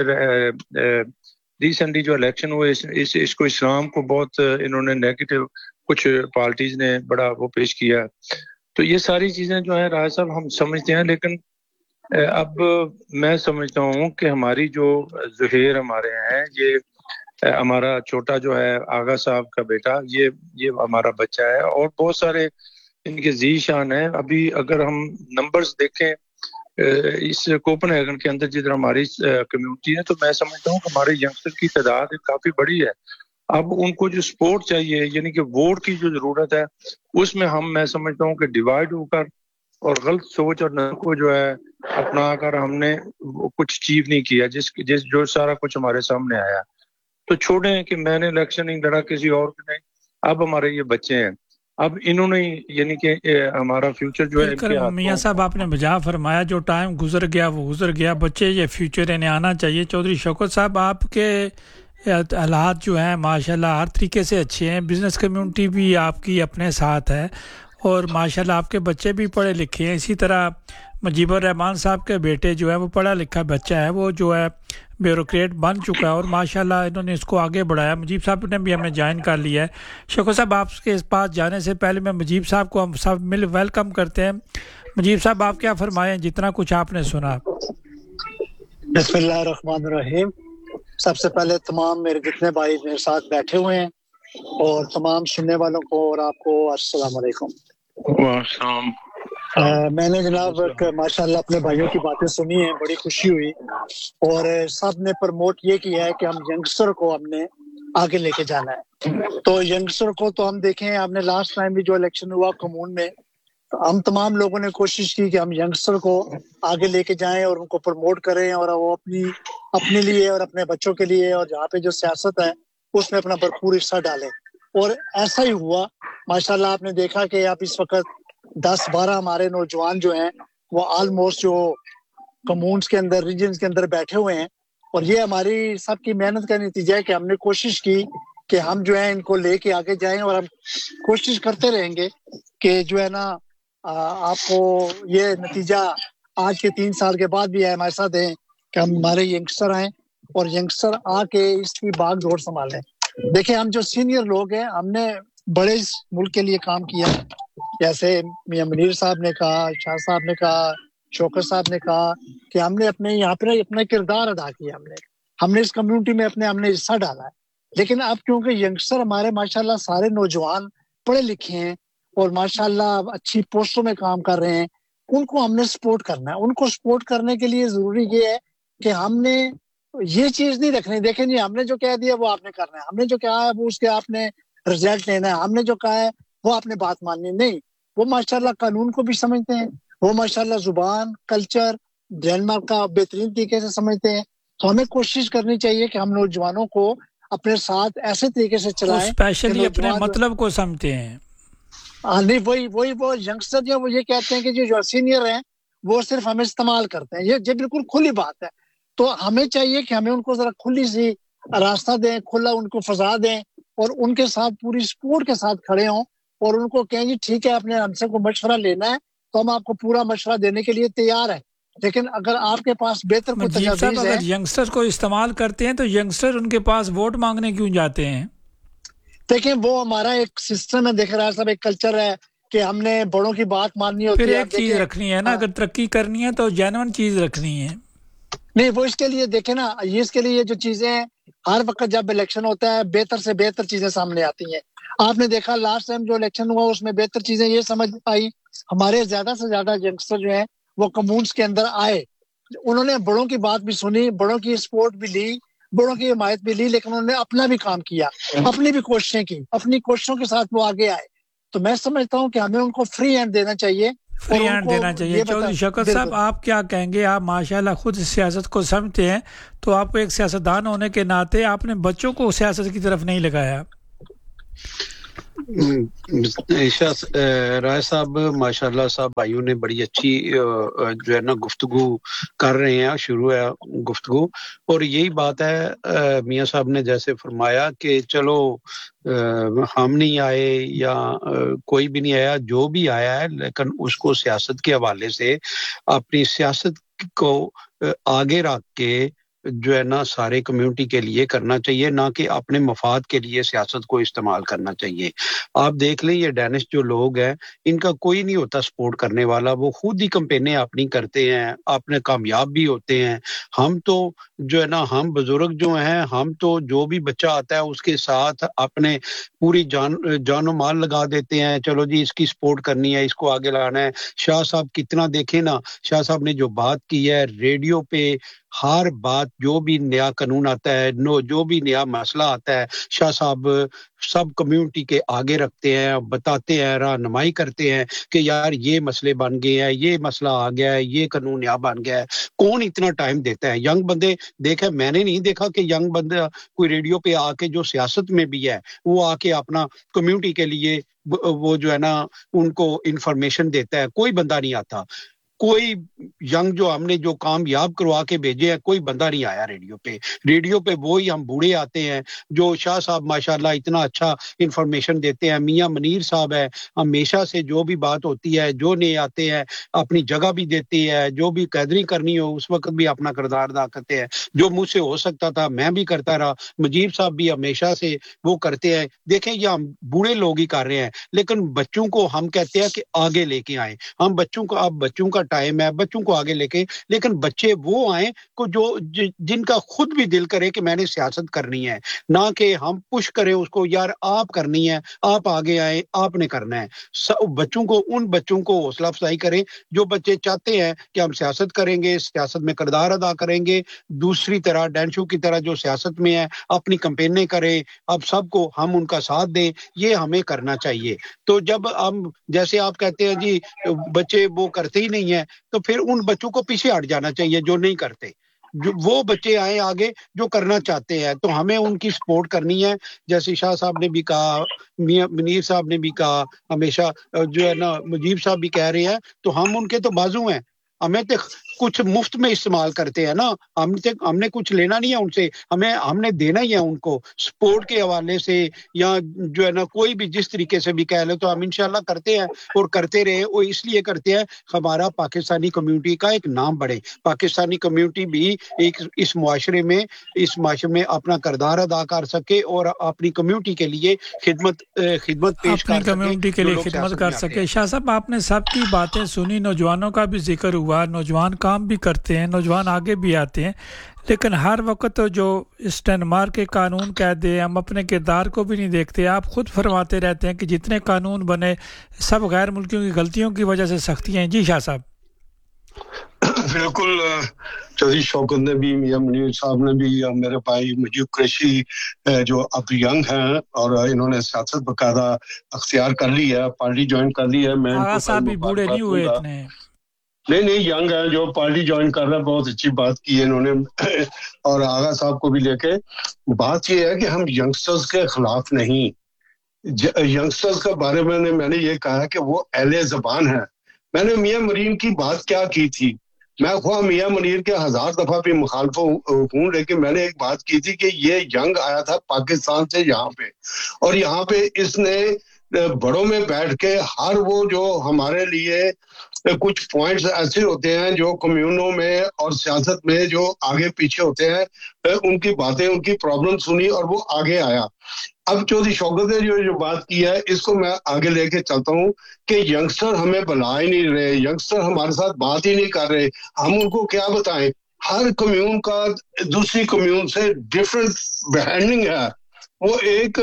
[SPEAKER 5] ریسنٹلی جو الیکشن ہوئے اس کو اسلام کو بہت انہوں نے نیگیٹو کچھ پارٹیز نے بڑا وہ پیش کیا ہے۔ تو یہ ساری چیزیں جو ہیں راج صاحب ہم سمجھتے ہیں، لیکن اب میں سمجھتا ہوں کہ ہماری جو ظہیر ہمارے ہیں، یہ ہمارا چھوٹا جو ہے آغا صاحب کا بیٹا، یہ ہمارا بچہ ہے، اور بہت سارے ان کے ذی شان ہیں۔ ابھی اگر ہم نمبرز دیکھیں اس کوپن ہیگن کے اندر جدھر ہماری کمیونٹی ہے، تو میں سمجھتا ہوں کہ ہمارے ینگسٹر کی تعداد کافی بڑی ہے۔ اب ان کو جو سپورٹ چاہیے، یعنی کہ ووٹ کی جو ضرورت ہے، اس میں میں سمجھتا ہوں کہ ڈیوائیڈ ہو کر اور غلط سوچ اور نظر کو جو ہے اپنا کر ہم نے کچھ اچیو نہیں کیا، جو سارا کچھ ہمارے سامنے آیا۔ تو چھوڑیں کہ میں نے الیکشن نہیں لڑا، کسی اور نے، اب ہمارے یہ بچے ہیں، اب انہوں نے یعنی کہ ہمارا فیوچر جو ہے
[SPEAKER 2] میاں صاحب آپ نے بجا فرمایا جو ٹائم گزر گیا وہ گزر گیا، بچے یہ فیوچر انہیں آنا چاہیے۔ چودھری شوکت صاحب آپ کے حالات جو ہیں ماشاءاللہ ہر طریقے سے اچھے ہیں، بزنس کمیونٹی بھی آپ کی اپنے ساتھ ہے، اور ماشاءاللہ آپ کے بچے بھی پڑھے لکھے ہیں۔ اسی طرح مجیب الرحمان صاحب کے بیٹے جو ہے وہ پڑھا لکھا بچہ ہے، وہ جو ہے بیوروکریٹ بن چکا ہے، اور ماشاءاللہ انہوں نے اس کو آگے بڑھایا۔ مجیب صاحب نے بھی ہمیں جوائن کر لیا ہے۔ شوکت صاحب آپ کے اس پاس جانے سے پہلے میں مجیب صاحب کو ہم سب مل ویلکم کرتے ہیں۔ مجیب صاحب آپ کیا فرمائیں جتنا کچھ آپ نے سنا؟
[SPEAKER 6] بسم اللہ الرحمن الرحیم۔ سب سے پہلے تمام میرے جتنے بھائی میرے ساتھ بیٹھے ہوئے ہیں اور تمام سننے والوں کو اور آپ کو السلام علیکم۔ میں نے جناب ماشاءاللہ اپنے بھائیوں کی باتیں سنی ہیں، بڑی خوشی ہوئی، اور سب نے پروموٹ یہ کیا ہے کہ ہم ینگسٹر کو ہم نے آگے لے کے جانا ہے۔ تو ینگسٹر کو تو ہم دیکھیں، آپ نے لاسٹ ٹائم بھی جو الیکشن ہوا کمون میں، ہم تمام لوگوں نے کوشش کی کہ ہم ینگسٹر کو آگے لے کے جائیں اور ان کو پروموٹ کریں، اور وہ اپنے لیے اور اپنے بچوں کے لیے اور جہاں پہ جو سیاست ہے اس میں اپنا بھرپور حصہ ڈالیں، اور ایسا ہی ہوا۔ ماشاءاللہ آپ نے دیکھا کہ آپ اس وقت 10-12 ہمارے نوجوان جو ہیں وہ آلموسٹ جو کمونز کے اندر، ریجنز کے اندر بیٹھے ہوئے ہیں، اور یہ ہماری سب کی محنت کا نتیجہ ہے کہ ہم نے کوشش کی کہ ہم جو ہے ان کو لے کے آگے جائیں، اور ہم کوشش کرتے رہیں گے کہ جو ہے نا آپ کو یہ نتیجہ آج کے 3 سال کے بعد بھی ہے ہمارے ساتھ ہیں کہ ہمارے ینگسٹر آئیں اور ینگسٹر آ کے اس کی باغ ڈور سنبھالیں۔ دیکھیں ہم جو سینئر لوگ ہیں، ہم نے بڑے اس ملک کے لیے کام کیا، جیسے میاں منیر صاحب نے کہا، شاہ صاحب نے کہا، شوکت صاحب نے کہا کہ ہم نے اپنے یہاں پہ اپنا کردار ادا کیا، ہم نے اس کمیونٹی میں ہم نے حصہ ڈالا ہے۔ لیکن اب کیونکہ ینگسٹر ہمارے ماشاءاللہ سارے نوجوان پڑھے لکھے ہیں اور ماشاءاللہ اچھی پوسٹوں میں کام کر رہے ہیں، ان کو ہم نے سپورٹ کرنا ہے۔ ان کو سپورٹ کرنے کے لیے ضروری یہ ہے کہ ہم نے یہ چیز نہیں رکھنی، دیکھیں جی ہم نے جو کہہ دیا وہ آپ نے کرنا ہے، ہم نے جو کہا ہے وہ اس کے آپ نے رزلٹ لینا ہے، ہم نے جو کہا ہے وہ آپ نے بات ماننی نہیں۔ وہ ماشاءاللہ قانون کو بھی سمجھتے ہیں، وہ ماشاءاللہ زبان، کلچر، ڈینمارک کا بہترین طریقے سے سمجھتے ہیں۔ تو ہمیں کوشش کرنی چاہیے کہ ہم نوجوانوں کو اپنے ساتھ ایسے طریقے سے چلائیں،
[SPEAKER 2] اسپیشلی اپنے مطلب کو سمجھتے ہیں۔
[SPEAKER 6] نہیں وہی وہ ینگسٹر جو وہ یہ کہتے ہیں کہ جو سینئر ہیں وہ صرف ہمیں استعمال کرتے ہیں، یہ بالکل کھلی بات ہے۔ تو ہمیں چاہیے کہ ہمیں ان کو ذرا کھلی سی راستہ دیں، کھلا ان کو فضا دیں، اور ان کے ساتھ پوری سپورٹ کے ساتھ کھڑے ہوں، اور ان کو کہیں جی ٹھیک ہے آپ نے ہم سے کو مشورہ لینا ہے تو ہم آپ کو پورا مشورہ دینے کے لیے تیار ہیں، لیکن اگر آپ کے پاس بہتر کوئی تجاویز ہے۔
[SPEAKER 2] اگر ینگسٹر کو استعمال کرتے ہیں تو ینگسٹر ان کے پاس ووٹ مانگنے کیوں جاتے ہیں؟
[SPEAKER 6] دیکھیں وہ ہمارا ایک سسٹم ہے، دیکھ رہا ہے صاحب، ایک کلچر ہے، کہ ہم نے بڑوں کی بات ماننی ہوتی ہے.
[SPEAKER 2] پھر ایک چیز رکھنی ہے نا, اگر ترقی کرنی ہے تو جینون چیز رکھنی ہے.
[SPEAKER 6] نہیں, وہ اس کے لیے دیکھیں نا, یہ اس کے لیے جو چیزیں ہر وقت جب الیکشن ہوتا ہے بہتر سے بہتر چیزیں سامنے آتی ہیں. آپ نے دیکھا لاسٹ ٹائم جو الیکشن ہوا اس میں بہتر چیزیں یہ سمجھ آئی, ہمارے زیادہ سے زیادہ ینگسٹر جو ہیں وہ کمیونٹس کے اندر آئے, انہوں نے بڑوں کی بات بھی سنی, بڑوں کی سپورٹ بھی لی, بڑوں کی حمایت بھی لی, لیکن انہوں نے اپنا بھی کام کیا, اپنی بھی کوششیں کی, اپنی کوششوں کے ساتھ وہ آگے آئے. تو میں سمجھتا ہوں کہ ہمیں ان کو فری ہینڈ دینا چاہیے,
[SPEAKER 2] فری ہینڈ دینا چاہیے. چودھری شوکت صاحب, آپ کیا کہیں گے؟ آپ ماشاءاللہ خود سیاست کو سمجھتے ہیں, تو آپ کو ایک سیاستدان ہونے کے ناطے آپ نے بچوں کو سیاست کی طرف نہیں لگایا.
[SPEAKER 4] رائے صاحب ماشاءاللہ صاحب بھائیوں نے بڑی اچھی جو ہے نا گفتگو کر رہے ہیں, شروع ہے گفتگو, اور یہی بات ہے میاں صاحب نے جیسے فرمایا کہ چلو ہم نہیں آئے یا کوئی بھی نہیں آیا, جو بھی آیا ہے لیکن اس کو سیاست کے حوالے سے اپنی سیاست کو آگے رکھ کے جو ہے نا سارے کمیونٹی کے لیے کرنا چاہیے, نہ کہ اپنے مفاد کے لیے سیاست کو استعمال کرنا چاہیے. آپ دیکھ لیں یہ ڈینش جو لوگ ہیں ان کا کوئی نہیں ہوتا سپورٹ کرنے والا, وہ خود ہی کمپینیں اپنی کرتے ہیں, اپنے کامیاب بھی ہوتے ہیں. ہم تو جو ہے نا ہم بزرگ جو ہیں, ہم تو جو بھی بچہ آتا ہے اس کے ساتھ اپنے پوری جان و مال لگا دیتے ہیں, چلو جی اس کی سپورٹ کرنی ہے, اس کو آگے لانا ہے. شاہ صاحب کتنا دیکھیں نا, شاہ صاحب نے جو بات کی ہے ریڈیو پہ, ہر بات جو بھی نیا قانون آتا ہے, جو بھی نیا مسئلہ آتا ہے, شاہ صاحب سب کمیونٹی کے آگے رکھتے ہیں, بتاتے ہیں, رہنمائی کرتے ہیں کہ یار یہ مسئلے بن گئے ہیں, یہ مسئلہ آ گیا ہے, یہ قانون نیا بن گیا ہے. کون اتنا ٹائم دیتا ہے؟ ینگ بندے دیکھا, میں نے نہیں دیکھا کہ ینگ بندہ کوئی ریڈیو پہ آ کے جو سیاست میں بھی ہے وہ آ کے اپنا کمیونٹی کے لیے وہ جو ہے نا ان کو انفارمیشن دیتا ہے. کوئی بندہ نہیں آتا, کوئی ینگ جو ہم نے جو کامیاب کروا کے بھیجے ہیں کوئی بندہ نہیں آیا ریڈیو پہ. ریڈیو پہ وہی ہم بوڑھے آتے ہیں جو شاہ صاحب ماشاءاللہ اتنا اچھا انفارمیشن دیتے ہیں. میاں منیر صاحب ہے, ہمیشہ سے جو بھی بات ہوتی ہے, جو نہیں آتے ہیں اپنی جگہ بھی دیتے ہیں, جو بھی قیدری کرنی ہو اس وقت بھی اپنا کردار ادا کرتے ہیں. جو مجھ سے ہو سکتا تھا میں بھی کرتا رہا, مجیب صاحب بھی ہمیشہ سے وہ کرتے ہیں. دیکھیں یہ ہم بوڑھے لوگ ہی کر رہے ہیں, لیکن بچوں کو ہم کہتے ہیں کہ آگے لے کے آئیں. ہم بچوں کو, اب بچوں کا ٹائم ہے, بچوں کو آگے لے کے, لیکن بچے وہ آئیں کو جو جن کا خود بھی دل کرے کہ میں نے سیاست کرنی ہے, نہ کہ ہم پش کریں اس کو یار آپ کرنی ہے, آپ آگے آئیں, آپ نے کرنا ہے. بچوں کو, ان بچوں کو حوصلہ افزائی کریں جو بچے چاہتے ہیں کہ ہم سیاست کریں گے, سیاست میں کردار ادا کریں گے, دوسری طرح ڈینشو کی طرح جو سیاست میں ہے اپنی کمپینیں کریں. اب سب کو ہم ان کا ساتھ دیں, یہ ہمیں کرنا چاہیے. تو جب ہم جیسے آپ کہتے ہیں جی بچے وہ کرتے ہی نہیں ہیں, تو پھر ان بچوں کو پیچھے ہٹ جانا چاہیے جو نہیں کرتے. جو وہ بچے آئیں آگے جو کرنا چاہتے ہیں, تو ہمیں ان کی سپورٹ کرنی ہے. جیسے شاہ صاحب نے بھی کہا, میاں منیر صاحب نے بھی کہا, ہمیشہ جو ہے نا مجیب صاحب بھی کہہ رہے ہیں, تو ہم ان کے تو بازو ہیں. ہمیں تو کچھ مفت میں استعمال کرتے ہیں نا, ہم نے کچھ لینا نہیں ہے ان سے, ہم نے دینا ہی ہے ان کو سپورٹ کے حوالے سے, یا جو ہے نا کوئی بھی جس طریقے سے بھی کہہ لے, تو ہم انشاءاللہ کرتے ہیں اور کرتے رہے. وہ اس لیے کرتے ہیں ہمارا پاکستانی کمیونٹی کا ایک نام بڑھے, پاکستانی کمیونٹی بھی ایک اس معاشرے میں اپنا کردار ادا کر سکے اور اپنی کمیونٹی کے لیے خدمت پیش کر سکے,
[SPEAKER 2] کمیونٹی کے لیے خدمت کر سکے. شاہ صاحب آپ نے سب کی باتیں سنی, نوجوانوں کا بھی ذکر ہوا, نوجوان کام بھی کرتے ہیں, نوجوان آگے بھی آتے ہیں, لیکن ہر وقت جو اس ڈنمارک کے قانون کہتے ہیں ہم اپنے کردار کو بھی نہیں دیکھتے. آپ خود فرماتے رہتے ہیں کہ جتنے قانون بنے سب غیر ملکیوں کی غلطیوں کی وجہ سے سختی ہیں. جی شاہ صاحب.
[SPEAKER 1] بالکل, چودھری شوکت نے بھی, میاں منیر صاحب نے بھی, میرے بھائی مجیب قریشی جو اب ینگ ہیں اور انہوں نے سیاست باقاعدہ اختیار کر لی ہے, پارٹی جوائن کر لی ہے. میں
[SPEAKER 2] آغا صاحب بھی بوڑھے نہیں ہوئے اتنے,
[SPEAKER 1] نہیں ینگ ہے جو پارٹی جوائن کر رہا ہے, بہت اچھی بات کی ہے انہوں نے. اور آغا صاحب کو بھی لے کے بات یہ ہے کہ ہم ینگسٹرز کے خلاف نہیں, ینگسٹرز کے بارے میں نے یہ کہا کہ وہ اہل زبان ہیں. میں نے میاں منیر کی بات کیا کی تھی, میں خواہ میاں منیر کے 1000 دفعہ بھی مخالف ہوں, لیکن میں نے ایک بات کی تھی کہ یہ ینگ آیا تھا پاکستان سے یہاں پہ, اور یہاں پہ اس نے بڑوں میں بیٹھ کے ہر وہ جو ہمارے لیے کچھ پوائنٹس ایسے ہوتے ہیں جو کمیونوں میں اور سیاست میں جو آگے پیچھے ہوتے ہیں, ان کی باتیں, ان کی پرابلم سنی اور وہ آگے آیا. اب چودھری شوکت نے جو بات کی ہے اس کو میں آگے لے کے چلتا ہوں کہ ینگسٹر ہمیں بلا ہی نہیں رہے, ینگسٹر ہمارے ساتھ بات ہی نہیں کر رہے, ہم ان کو کیا بتائیں؟ ہر کمیون کا دوسری کمیون سے ڈفرینٹ بہینڈنگ ہے. وہ ایک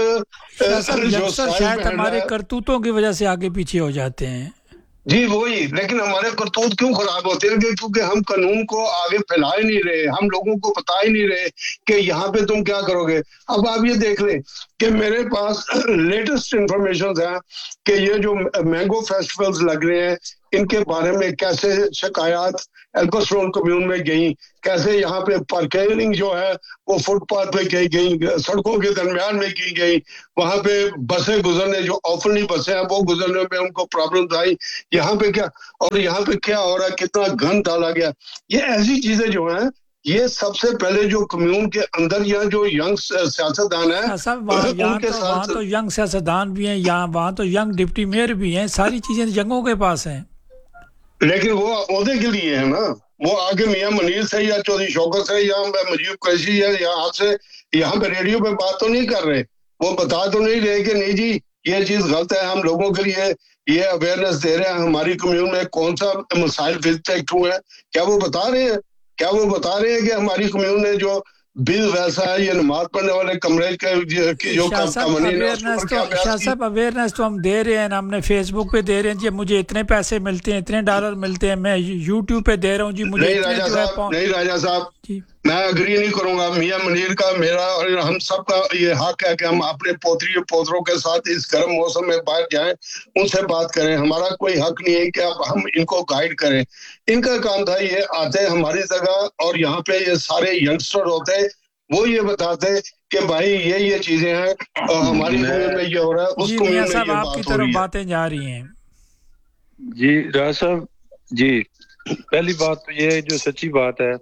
[SPEAKER 2] شاید ہمارے کرتوتوں کی وجہ سے آگے پیچھے ہو جاتے ہیں.
[SPEAKER 1] جی وہی, لیکن ہمارے کرتوت کیوں خراب ہوتے ہیں؟ کیونکہ ہم قانون کو آگے پھیلا ہی نہیں رہے, ہم لوگوں کو بتا ہی نہیں رہے کہ یہاں پہ تم کیا کرو گے. اب آپ یہ دیکھ لیں کہ میرے پاس لیٹسٹ انفارمیشن ہے کہ یہ جو مینگو فیسٹیولز لگ رہے ہیں ان کے بارے میں کیسے شکایات ایلکوسٹرون کمیون میں گئیں, کیسے یہاں پہ پارکنگ جو ہے وہ فٹ پاتھ پہ کی گئی, سڑکوں کے درمیان میں کی گئی, وہاں پہ بسیں گزرنے جو اوپنلی بسیں ہیں وہ گزرنے میں ان کو پرابلم آئی. یہاں پہ کیا, اور یہاں پہ کیا ہو رہا ہے, کتنا گند ڈالا گیا. یہ ایسی چیزیں جو ہیں یہ سب سے پہلے جو کمیون کے اندر یا جو ینگ سیاستدان ہیں
[SPEAKER 2] وہاں تو ینگ سیاستدان بھی ہیں, وہاں تو ینگ ڈپٹی میئر بھی ہیں, ساری چیزیں ینگوں کے پاس ہیں.
[SPEAKER 1] لیکن وہ عہدے کے لیے ہے نا, وہ آگے میاں منیر سے یا چودھری شوکت سے یا مجیب قریشی ہے یا آپ سے یہاں پہ ریڈیو پہ بات تو نہیں کر رہے, وہ بتا تو نہیں رہے کہ نہیں جی یہ چیز غلط ہے, ہم لوگوں کے لیے یہ اویئرنیس دے رہے ہیں, ہماری کمیون میں کون سا مسائل ڈیٹیکٹ ہوئے ہیں, کیا وہ بتا رہے ہیں؟ کیا وہ بتا رہے ہیں کہ ہماری کمیون نے جو بل ویسا ہے یہ نماز پڑھنے والے کمرے کے جو
[SPEAKER 2] شاہ صاحب اویئرنیس تو ہم دے رہے ہیں, ہم نے فیس بک پہ دے رہے ہیں جی مجھے اتنے پیسے ملتے ہیں, اتنے ڈالر ملتے ہیں, میں یوٹیوب پہ دے رہا ہوں جی مجھے
[SPEAKER 1] نہیں راجہ صاحب میں اگری نہیں کروں گا. میاں منیر کا میرا اور ہم سب کا یہ حق ہے کہ ہم اپنے پوتری اور پوتروں کے ساتھ اس گرم موسم میں باہر جائیں, ان سے بات کریں. ہمارا کوئی حق نہیں ہے کہ ہم ان کو گائیڈ کریں. ان کا کام تھا یہ آتے ہماری جگہ اور یہاں پہ یہ سارے ینگسٹر ہوتے, وہ یہ بتاتے کہ بھائی یہ چیزیں ہیں ہماری کمیون میں یہ ہو رہا ہے, اس کمیون میں یہ بات ہو رہی ہے.
[SPEAKER 2] باتیں جا رہی ہیں.
[SPEAKER 5] جی راج صاحب جی, پہلی بات تو یہ جو سچی بات ہے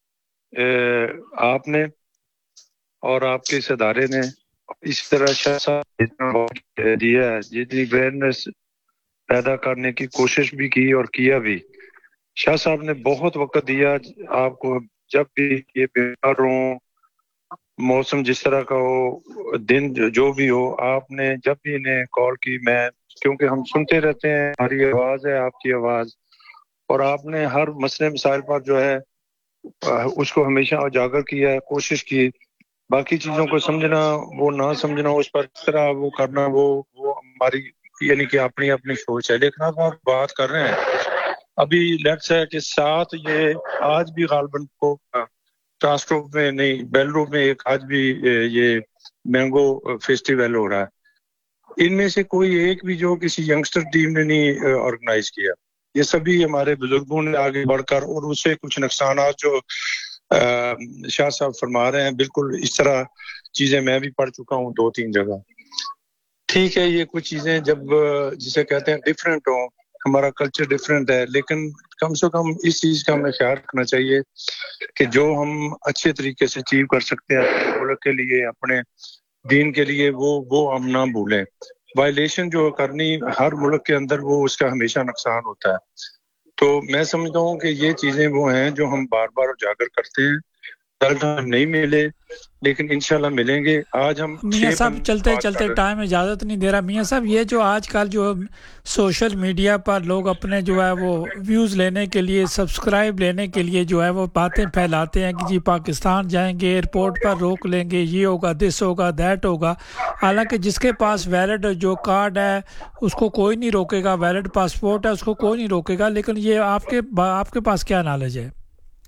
[SPEAKER 5] آپ نے اور آپ کے اس ادارے نے اس طرح شاہ صاحب دیا ہے, جتنی اویئرنیس پیدا کرنے کی کوشش بھی کی اور کیا بھی. شاہ صاحب نے بہت وقت دیا آپ کو, جب بھی یہ بیمار ہوں, موسم جس طرح کا ہو, دن جو بھی ہو, آپ نے جب بھی انہیں کال کی, میں کیونکہ ہم سنتے رہتے ہیں, ہماری آواز ہے آپ کی آواز, اور آپ نے ہر مسئلے مسائل پر جو ہے اس کو ہمیشہ اجاگر کیا ہے, کوشش کی. باقی چیزوں کو سمجھنا وہ نہ سمجھنا, اس پر کس طرح وہ کرنا وہ ہماری یعنی کہ اپنی اپنی سوچ ہے. لیکن اب آپ بات کر رہے ہیں ابھی لیٹس ہے کہ ساتھ یہ آج بھی غالباً کو ٹرانسٹروپ میں نہیں بیل روپ میں ایک آج بھی یہ مینگو فیسٹیول ہو رہا ہے. ان میں سے کوئی ایک بھی جو کسی ینگسٹر ٹیم نے نہیں آرگنائز کیا, یہ سبھی ہمارے بزرگوں نے آگے بڑھ کر, اور اس سے کچھ نقصانات جو شاہ صاحب فرما رہے ہیں بالکل اس طرح چیزیں میں بھی پڑھ چکا ہوں 2-3 جگہ. ٹھیک ہے یہ کچھ چیزیں جب جسے کہتے ہیں ڈیفرنٹ ہوں, ہمارا کلچر ڈیفرنٹ ہے, لیکن کم سے کم اس چیز کا ہمیں خیال رکھنا چاہیے کہ جو ہم اچھے طریقے سے اچیو کر سکتے ہیں اپنے ملک کے لیے, اپنے دین کے لیے, وہ ہم نہ بھولیں. وائلیشن جو کرنی ہر ملک کے اندر وہ اس کا ہمیشہ نقصان ہوتا ہے. تو میں سمجھتا ہوں کہ یہ چیزیں وہ ہیں جو ہم بار بار اجاگر کرتے ہیں. رزلٹ نہیں ملے لیکن انشاءاللہ ملیں گے. آج ہم
[SPEAKER 2] میاں صاحب چلتے ٹائم اجازت نہیں دے رہا. میاں صاحب یہ جو آج کل جو سوشل میڈیا پر لوگ اپنے جو ہے وہ ویوز لینے کے لیے, سبسکرائب لینے کے لیے جو ہے وہ باتیں پھیلاتے ہیں کہ جی پاکستان جائیں گے, ایئرپورٹ پر روک لیں گے, یہ ہوگا, دس ہوگا, دیٹ ہوگا. حالانکہ جس کے پاس ویلڈ جو کارڈ ہے اس کو کوئی نہیں روکے گا, ویلڈ پاسپورٹ ہے اس کو کوئی نہیں روکے گا. لیکن یہ آپ کے پاس کیا نالج ہے؟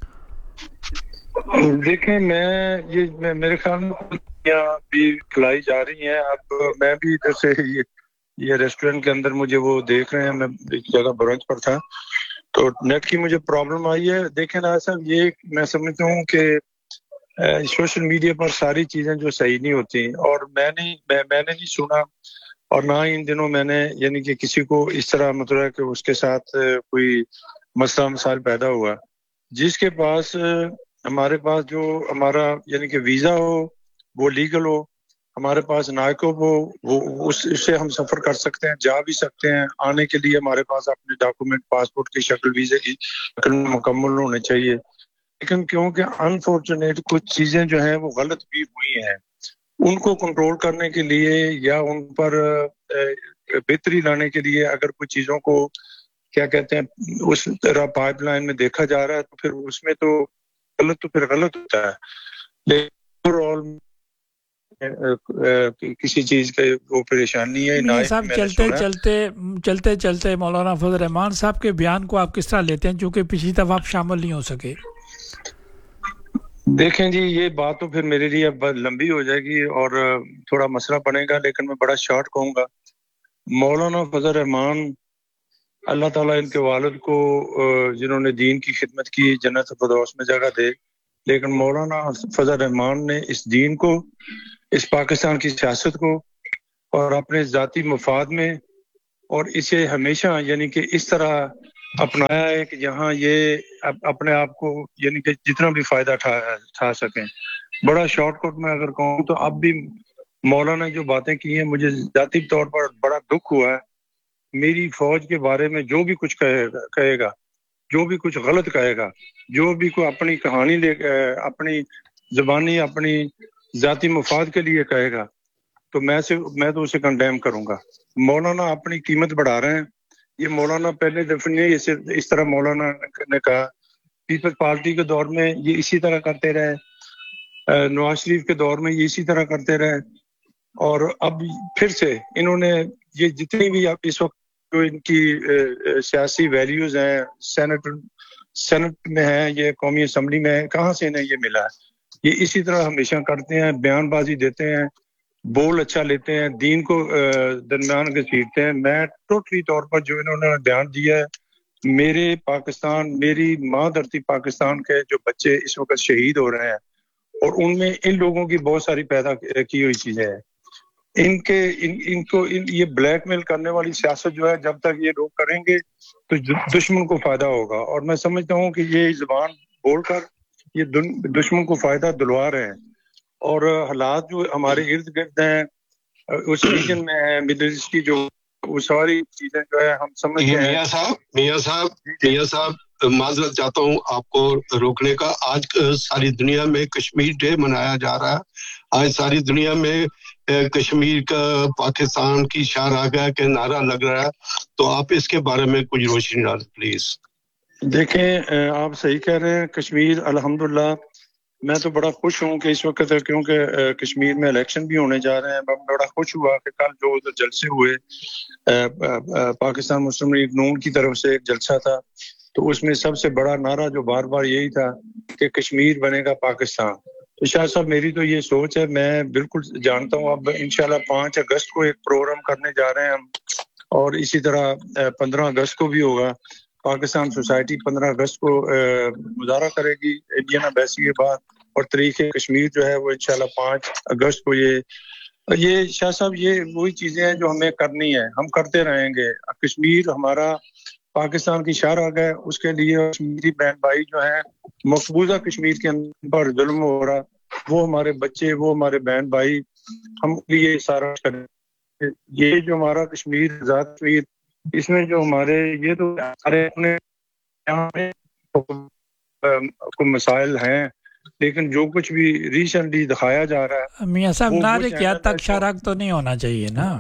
[SPEAKER 5] دیکھیں میں میرے خیال میں بھی کھلائی جا رہی ہیں. اب میں بھی ادھر سے یہ ریسٹورینٹ کے اندر مجھے وہ دیکھ رہے ہیں, میں ایک جگہ برنچ پر تھا تو نیٹ کی مجھے پرابلم آئی ہے. دیکھیں نا صاحب, یہ میں سمجھتا ہوں کہ سوشل میڈیا پر ساری چیزیں جو صحیح نہیں ہوتی, اور میں نے نہیں سنا اور نہ ہی ان دنوں میں نے یعنی کہ کسی کو اس طرح مطلب ہے کہ اس کے ساتھ کوئی مسئلہ مسائل پیدا ہوا. جس کے پاس ہمارے پاس جو ہمارا یعنی کہ ویزا ہو وہ لیگل ہو, ہمارے پاس نائکوب ہو, وہ اس سے ہم سفر کر سکتے ہیں, جا بھی سکتے ہیں. آنے کے لیے ہمارے پاس اپنے ڈاکومنٹ, پاسپورٹ کی شکل, ویزے کی شکل مکمل ہونے چاہیے. لیکن کیونکہ انفارچونیٹ کچھ چیزیں جو ہیں وہ غلط بھی ہوئی ہیں, ان کو کنٹرول کرنے کے لیے یا ان پر بہتری لانے کے لیے اگر کچھ چیزوں کو کیا کہتے ہیں اس طرح پائپ لائن میں دیکھا جا رہا ہے تو پھر اس میں تو غلط ہوتا ہے. لیکن اوور آل کسی چیز کا وہ پریشانی ہے.
[SPEAKER 2] میاں صاحب چلتے مولانا فضل الرحمان صاحب کے بیان کو آپ کس طرح لیتے ہیں چونکہ پچھلی دفعہ آپ شامل نہیں ہو سکے؟
[SPEAKER 5] دیکھیں جی یہ بات تو پھر میرے لیے اب لمبی ہو جائے گی اور تھوڑا مسئلہ بنے گا، لیکن میں بڑا شارٹ کہوں گا. مولانا فضل الرحمان اللہ تعالیٰ ان کے والد کو جنہوں نے دین کی خدمت کی جنت فردوس میں جگہ دے، لیکن مولانا فضل الرحمان نے اس دین کو، اس پاکستان کی سیاست کو اور اپنے ذاتی مفاد میں اور اسے ہمیشہ یعنی کہ اس طرح اپنایا ہے کہ جہاں یہ اپنے آپ کو یعنی کہ جتنا بھی فائدہ اٹھا سکیں. بڑا شارٹ کٹ میں اگر کہوں تو اب بھی مولانا نے جو باتیں کی ہیں مجھے ذاتی طور پر بڑا دکھ ہوا ہے. میری فوج کے بارے میں جو بھی کچھ کہے گا، جو بھی کچھ غلط کہے گا، جو بھی کوئی اپنی کہانی اپنی زبانی اپنی ذاتی مفاد کے لیے کہے گا تو میں تو اسے کنڈیم کروں گا. مولانا اپنی قیمت بڑھا رہے ہیں. یہ مولانا پہلے دفعہ نہیں اس طرح مولانا نے کہا. پیپلز پارٹی کے دور میں یہ اسی طرح کرتے رہے، نواز شریف کے دور میں یہ اسی طرح کرتے رہے، اور اب پھر سے انہوں نے یہ جتنی بھی اب اس وقت جو ان کی سیاسی ویلیوز ہیں سینٹ میں ہیں، یہ قومی اسمبلی میں ہیں، کہاں سے انہیں یہ ملا ہے؟ یہ اسی طرح ہمیشہ کرتے ہیں، بیان بازی دیتے ہیں، بول اچھا لیتے ہیں، دین کو درمیان گھسیٹتے ہیں. میں ٹوٹلی طور پر جو انہوں نے بیان دیا ہے، میرے پاکستان، میری ماں دھرتی پاکستان کے جو بچے اس وقت شہید ہو رہے ہیں اور ان میں ان لوگوں کی بہت ساری پیدا کی ہوئی چیزیں ہیں. ان کو یہ بلیک میل کرنے والی سیاست جو ہے جب تک یہ لوگ کریں گے تو دشمن کو فائدہ ہوگا، اور میں سمجھتا ہوں کہ یہ زبان بول کر یہ دشمن کو فائدہ دلوا رہے ہیں. اور حالات جو ہمارے ارد گرد ہیں اس ریجن میں ہے مڈل ایسٹ کی، جو وہ ساری چیزیں جو ہے ہم سمجھتے ہیں.
[SPEAKER 1] میاں صاحب معذرت چاہتا ہوں آپ کو روکنے کا. آج ساری دنیا میں کشمیر ڈے منایا جا رہا ہے. آج ساری دنیا میں کشمیر کا پاکستان کی شان آ گیا کہ نعرہ لگ رہا ہے، تو آپ اس کے بارے میں کچھ روشنی ڈال پلیز.
[SPEAKER 5] دیکھیں آپ صحیح کہہ رہے ہیں. کشمیر الحمدللہ میں تو بڑا خوش ہوں کہ اس وقت کیونکہ کشمیر میں الیکشن بھی ہونے جا رہے ہیں. میں بڑا خوش ہوا کہ کل جو ادھر جلسے ہوئے پاکستان مسلم لیگ نون کی طرف سے ایک جلسہ تھا، تو اس میں سب سے بڑا نعرہ جو بار بار یہی تھا کہ کشمیر بنے گا پاکستان. تو شاہ صاحب میری تو یہ سوچ ہے، میں بالکل جانتا ہوں. اب انشاءاللہ 5 اگست کو ایک پروگرام کرنے جا رہے ہیں ہم، اور اسی طرح 15 اگست کو بھی ہوگا. پاکستان سوسائٹی 15 اگست کو مظاہرہ کرے گی انڈین ایمبیسی کے بعد، اور تاریخ کشمیر جو ہے وہ انشاءاللہ 5 اگست کو یہ شاہ صاحب یہ وہی چیزیں ہیں جو ہمیں کرنی ہے، ہم کرتے رہیں گے. کشمیر ہمارا پاکستان کی شاہ راگ ہے، اس کے لیے کشمیری بہن بھائی جو ہیں مقبوضہ کشمیر کے اندر ظلم ہو رہا، وہ ہمارے بچے، وہ ہمارے بہن بھائی ہم یہ سارا کریں. یہ جو ہمارا کشمیر آزاد کشمیر، اس میں جو ہمارے یہ تو ہمارے اپنے یہاں پہ مسائل ہیں، لیکن جو کچھ بھی ریسنٹلی دکھایا جا رہا ہے
[SPEAKER 2] میاں صاحب نعرے کیا تک شراک تو نہیں ہونا چاہیے نا.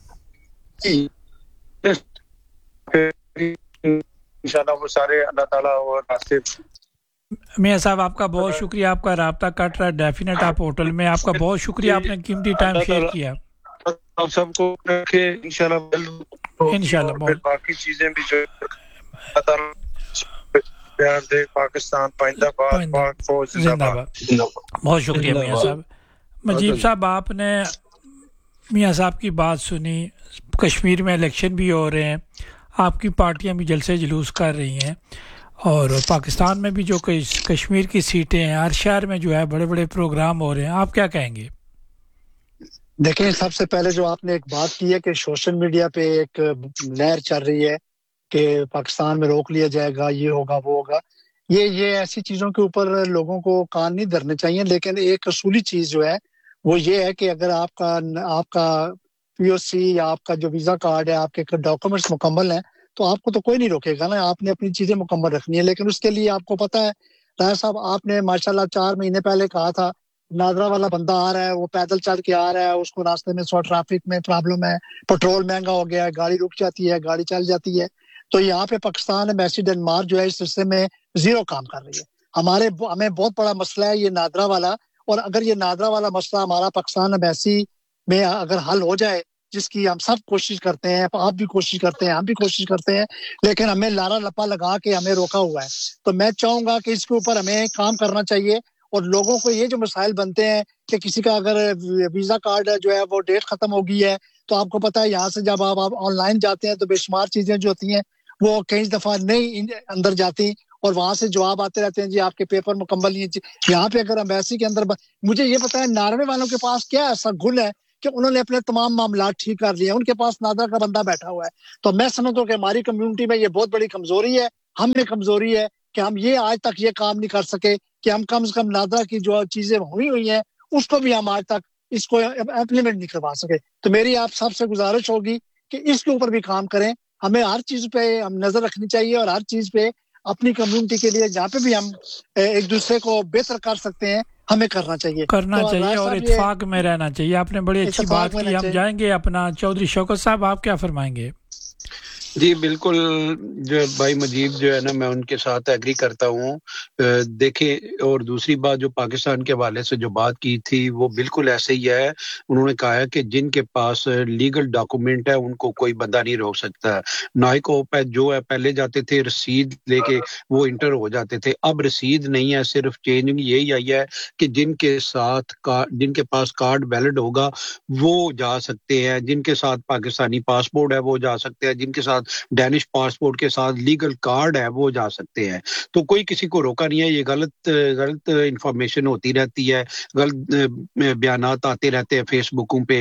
[SPEAKER 5] انشاءاللہ وہ سارے اللہ تعالیٰ اور راستے.
[SPEAKER 2] میاں صاحب آپ کا بہت شکریہ، آپ کا رابطہ کٹ رہا ہے ڈیفینیٹ آپ ہوٹل میں. آپ کا بہت شکریہ، آپ نے قیمتی ٹائم شیئر کیا.
[SPEAKER 5] آپ سب کو رکھے انشاءاللہ. باقی چیزیں بھی جو پیار دے پاکستان پائندہ باد، پاک فوج زندہ باد.
[SPEAKER 2] بہت شکریہ میاں صاحب. مجیب صاحب آپ نے میاں صاحب کی بات سنی. کشمیر میں الیکشن بھی ہو رہے ہیں، آپ کی پارٹیاں بھی جلسے جلوس کر رہی ہیں، اور پاکستان میں بھی جو کشمیر کی سیٹیں ہیں ہر شہر میں جو ہے بڑے بڑے پروگرام ہو رہے ہیں. آپ کیا کہیں گے؟
[SPEAKER 6] دیکھیں سب سے پہلے جو آپ نے ایک بات کی ہے کہ سوشل میڈیا پہ ایک لہر چل رہی ہے کہ پاکستان میں روک لیا جائے گا، یہ ہوگا وہ ہوگا. یہ ایسی چیزوں کے اوپر لوگوں کو کان نہیں دھرنے چاہیے. لیکن ایک اصولی چیز جو ہے وہ یہ ہے کہ اگر آپ کا پی او سی یا آپ کا جو ویزا کارڈ ہے، آپ کے ڈاکومنٹس مکمل ہیں، تو آپ کو تو کوئی نہیں روکے گا نا. آپ نے اپنی چیزیں مکمل رکھنی ہے. لیکن اس کے لیے آپ کو پتہ ہے راجہ صاحب، آپ نے ماشاءاللہ 4 مہینے پہلے کہا تھا نادرا والا بندہ آ رہا ہے, وہ پیدل چل کے آ رہا ہے, اس کو راستے میں ٹریفک میں پرابلم ہے, پیٹرول مہنگا ہو گیا ہے, گاڑی رک جاتی ہے, گاڑی چل جاتی ہے. تو یہاں پہ پاکستان ایمبیسی ڈنمارک جو ہے اس سلسلے میں زیرو کام کر رہی ہے. ہمیں بہت بڑا مسئلہ ہے یہ نادرا والا, اور اگر یہ نادرا والا مسئلہ ہمارا پاکستان ایمبیسی میں اگر حل ہو جائے, جس کی ہم سب کوشش کرتے ہیں, آپ بھی کوشش کرتے ہیں, ہم بھی کوشش کرتے ہیں, لیکن ہمیں لارا لپا لگا کے ہمیں روکا ہوا ہے. تو میں چاہوں گا کہ اس کے اوپر ہمیں کام کرنا چاہیے, اور لوگوں کو یہ جو مسائل بنتے ہیں کہ کسی کا اگر ویزا کارڈ جو ہے وہ ڈیٹ ختم ہو گئی ہے, تو آپ کو پتا ہے یہاں سے جب آپ آن لائن جاتے ہیں تو بے شمار چیزیں جو ہوتی ہیں وہ کئی دفعہ نہیں اندر جاتی, اور وہاں سے جواب آتے رہتے ہیں جی آپ کے پیپر مکمل نہیں. یہاں پہ اگر ایمبیسی کے اندر مجھے یہ پتا ہے ناروے والوں کے پاس کیا ایسا گل ہے کہ انہوں نے اپنے تمام معاملات ٹھیک کر لیے, ان کے پاس نادرا کا بندہ بیٹھا ہوا ہے. تو میں سمجھتا ہوں کہ ہماری کمیونٹی میں یہ بہت بڑی کمزوری ہے, ہم میں کمزوری ہے کہ ہم یہ آج تک یہ کام نہیں کر سکے کہ ہم کم سے کم نادرا کی جو چیزیں ہوئی ہیں اس کو بھی ہم آج تک اس کو امپلیمنٹ نہیں کروا سکے. تو میری آپ سب سے گزارش ہوگی کہ اس کے اوپر بھی کام کریں. ہمیں ہر چیز پہ ہم نظر رکھنی چاہیے, اور ہر چیز پہ اپنی کمیونٹی کے لیے جہاں پہ بھی ہم ایک دوسرے کو بہتر کر سکتے ہیں ہمیں کرنا چاہیے
[SPEAKER 2] اور اتفاق میں رہنا چاہیے. آپ نے بڑی اچھی بات کی. ہم جائیں گے اپنا چودھری شوکت صاحب, آپ کیا فرمائیں گے؟
[SPEAKER 4] جی بالکل, جو بھائی مجیب جو ہے نا میں ان کے ساتھ ایگری کرتا ہوں. دیکھیں, اور دوسری بات جو پاکستان کے حوالے سے جو بات کی تھی وہ بالکل ایسے ہی ہے. انہوں نے کہا ہے کہ جن کے پاس لیگل ڈاکومنٹ ہے ان کو کوئی بندہ نہیں روک سکتا. نائک جو ہے پہلے جاتے تھے رسید لے کے وہ انٹر ہو جاتے تھے, اب رسید نہیں ہے, صرف چینجنگ یہی آئی ہے کہ جن کے پاس کارڈ ویلڈ ہوگا وہ جا سکتے ہیں, جن کے ساتھ پاکستانی پاسپورٹ ہے وہ جا سکتے ہیں, جن کے ساتھ ڈینش پاسپورٹ کے ساتھ لیگل کارڈ ہے وہ جا سکتے ہیں. تو کوئی کسی کو روکا نہیں ہے. یہ غلط انفارمیشن ہوتی رہتی ہے, غلط بیانات آتے رہتے ہیں فیس بکوں پہ,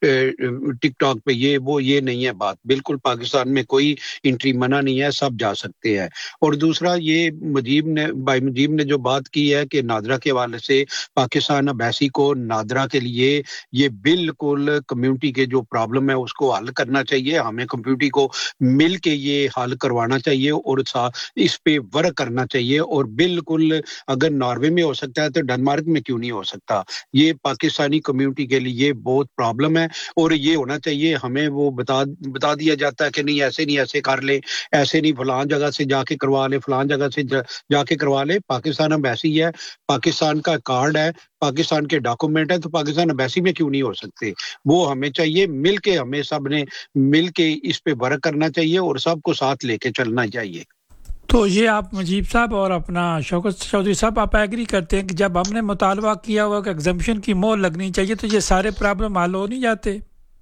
[SPEAKER 4] ٹک ٹاک پہ, یہ نہیں ہے بات. بالکل پاکستان میں کوئی انٹری منع نہیں ہے, سب جا سکتے ہیں. اور دوسرا یہ بھائی مجیب نے جو بات کی ہے کہ نادرا کے حوالے سے پاکستان ایمبیسی کو نادرا کے لیے یہ بالکل کمیونٹی کے جو پرابلم ہے اس کو حل کرنا چاہیے. ہمیں کمیونٹی کو مل کے یہ حل کروانا چاہیے اور اس پہ ورک کرنا چاہیے. اور بالکل اگر ناروے میں ہو سکتا ہے تو ڈنمارک میں کیوں نہیں ہو سکتا؟ یہ پاکستانی کمیونٹی کے لیے بہت پرابلم ہے, اور یہ ہونا چاہیے. ہمیں وہ بتا دیا جاتا ہے کہ نہیں ایسے نہیں, ایسے کر لے, ایسے نہیں, فلان جگہ سے جا کے کروا لے, فلان جگہ سے جا کے کروا لے. پاکستان ایمبیسی ہے, پاکستان کا کارڈ ہے, پاکستان کے ڈاکومنٹ ہے, تو پاکستان ایمبیسی میں کیوں نہیں ہو سکتے؟ وہ ہمیں چاہیے مل کے, ہمیں سب نے مل کے اس پہ ورک کرنا چاہیے اور سب کو ساتھ لے کے چلنا چاہیے.
[SPEAKER 2] تو یہ آپ مجیب صاحب اور اپنا شوکت چودھری صاحب آپ ایگری کرتے ہیں کہ جب ہم نے مطالبہ کیا ہوا کہ ایگزمپشن کی مہر لگنی چاہیے تو یہ سارے پرابلم حل ہو نہیں جاتے؟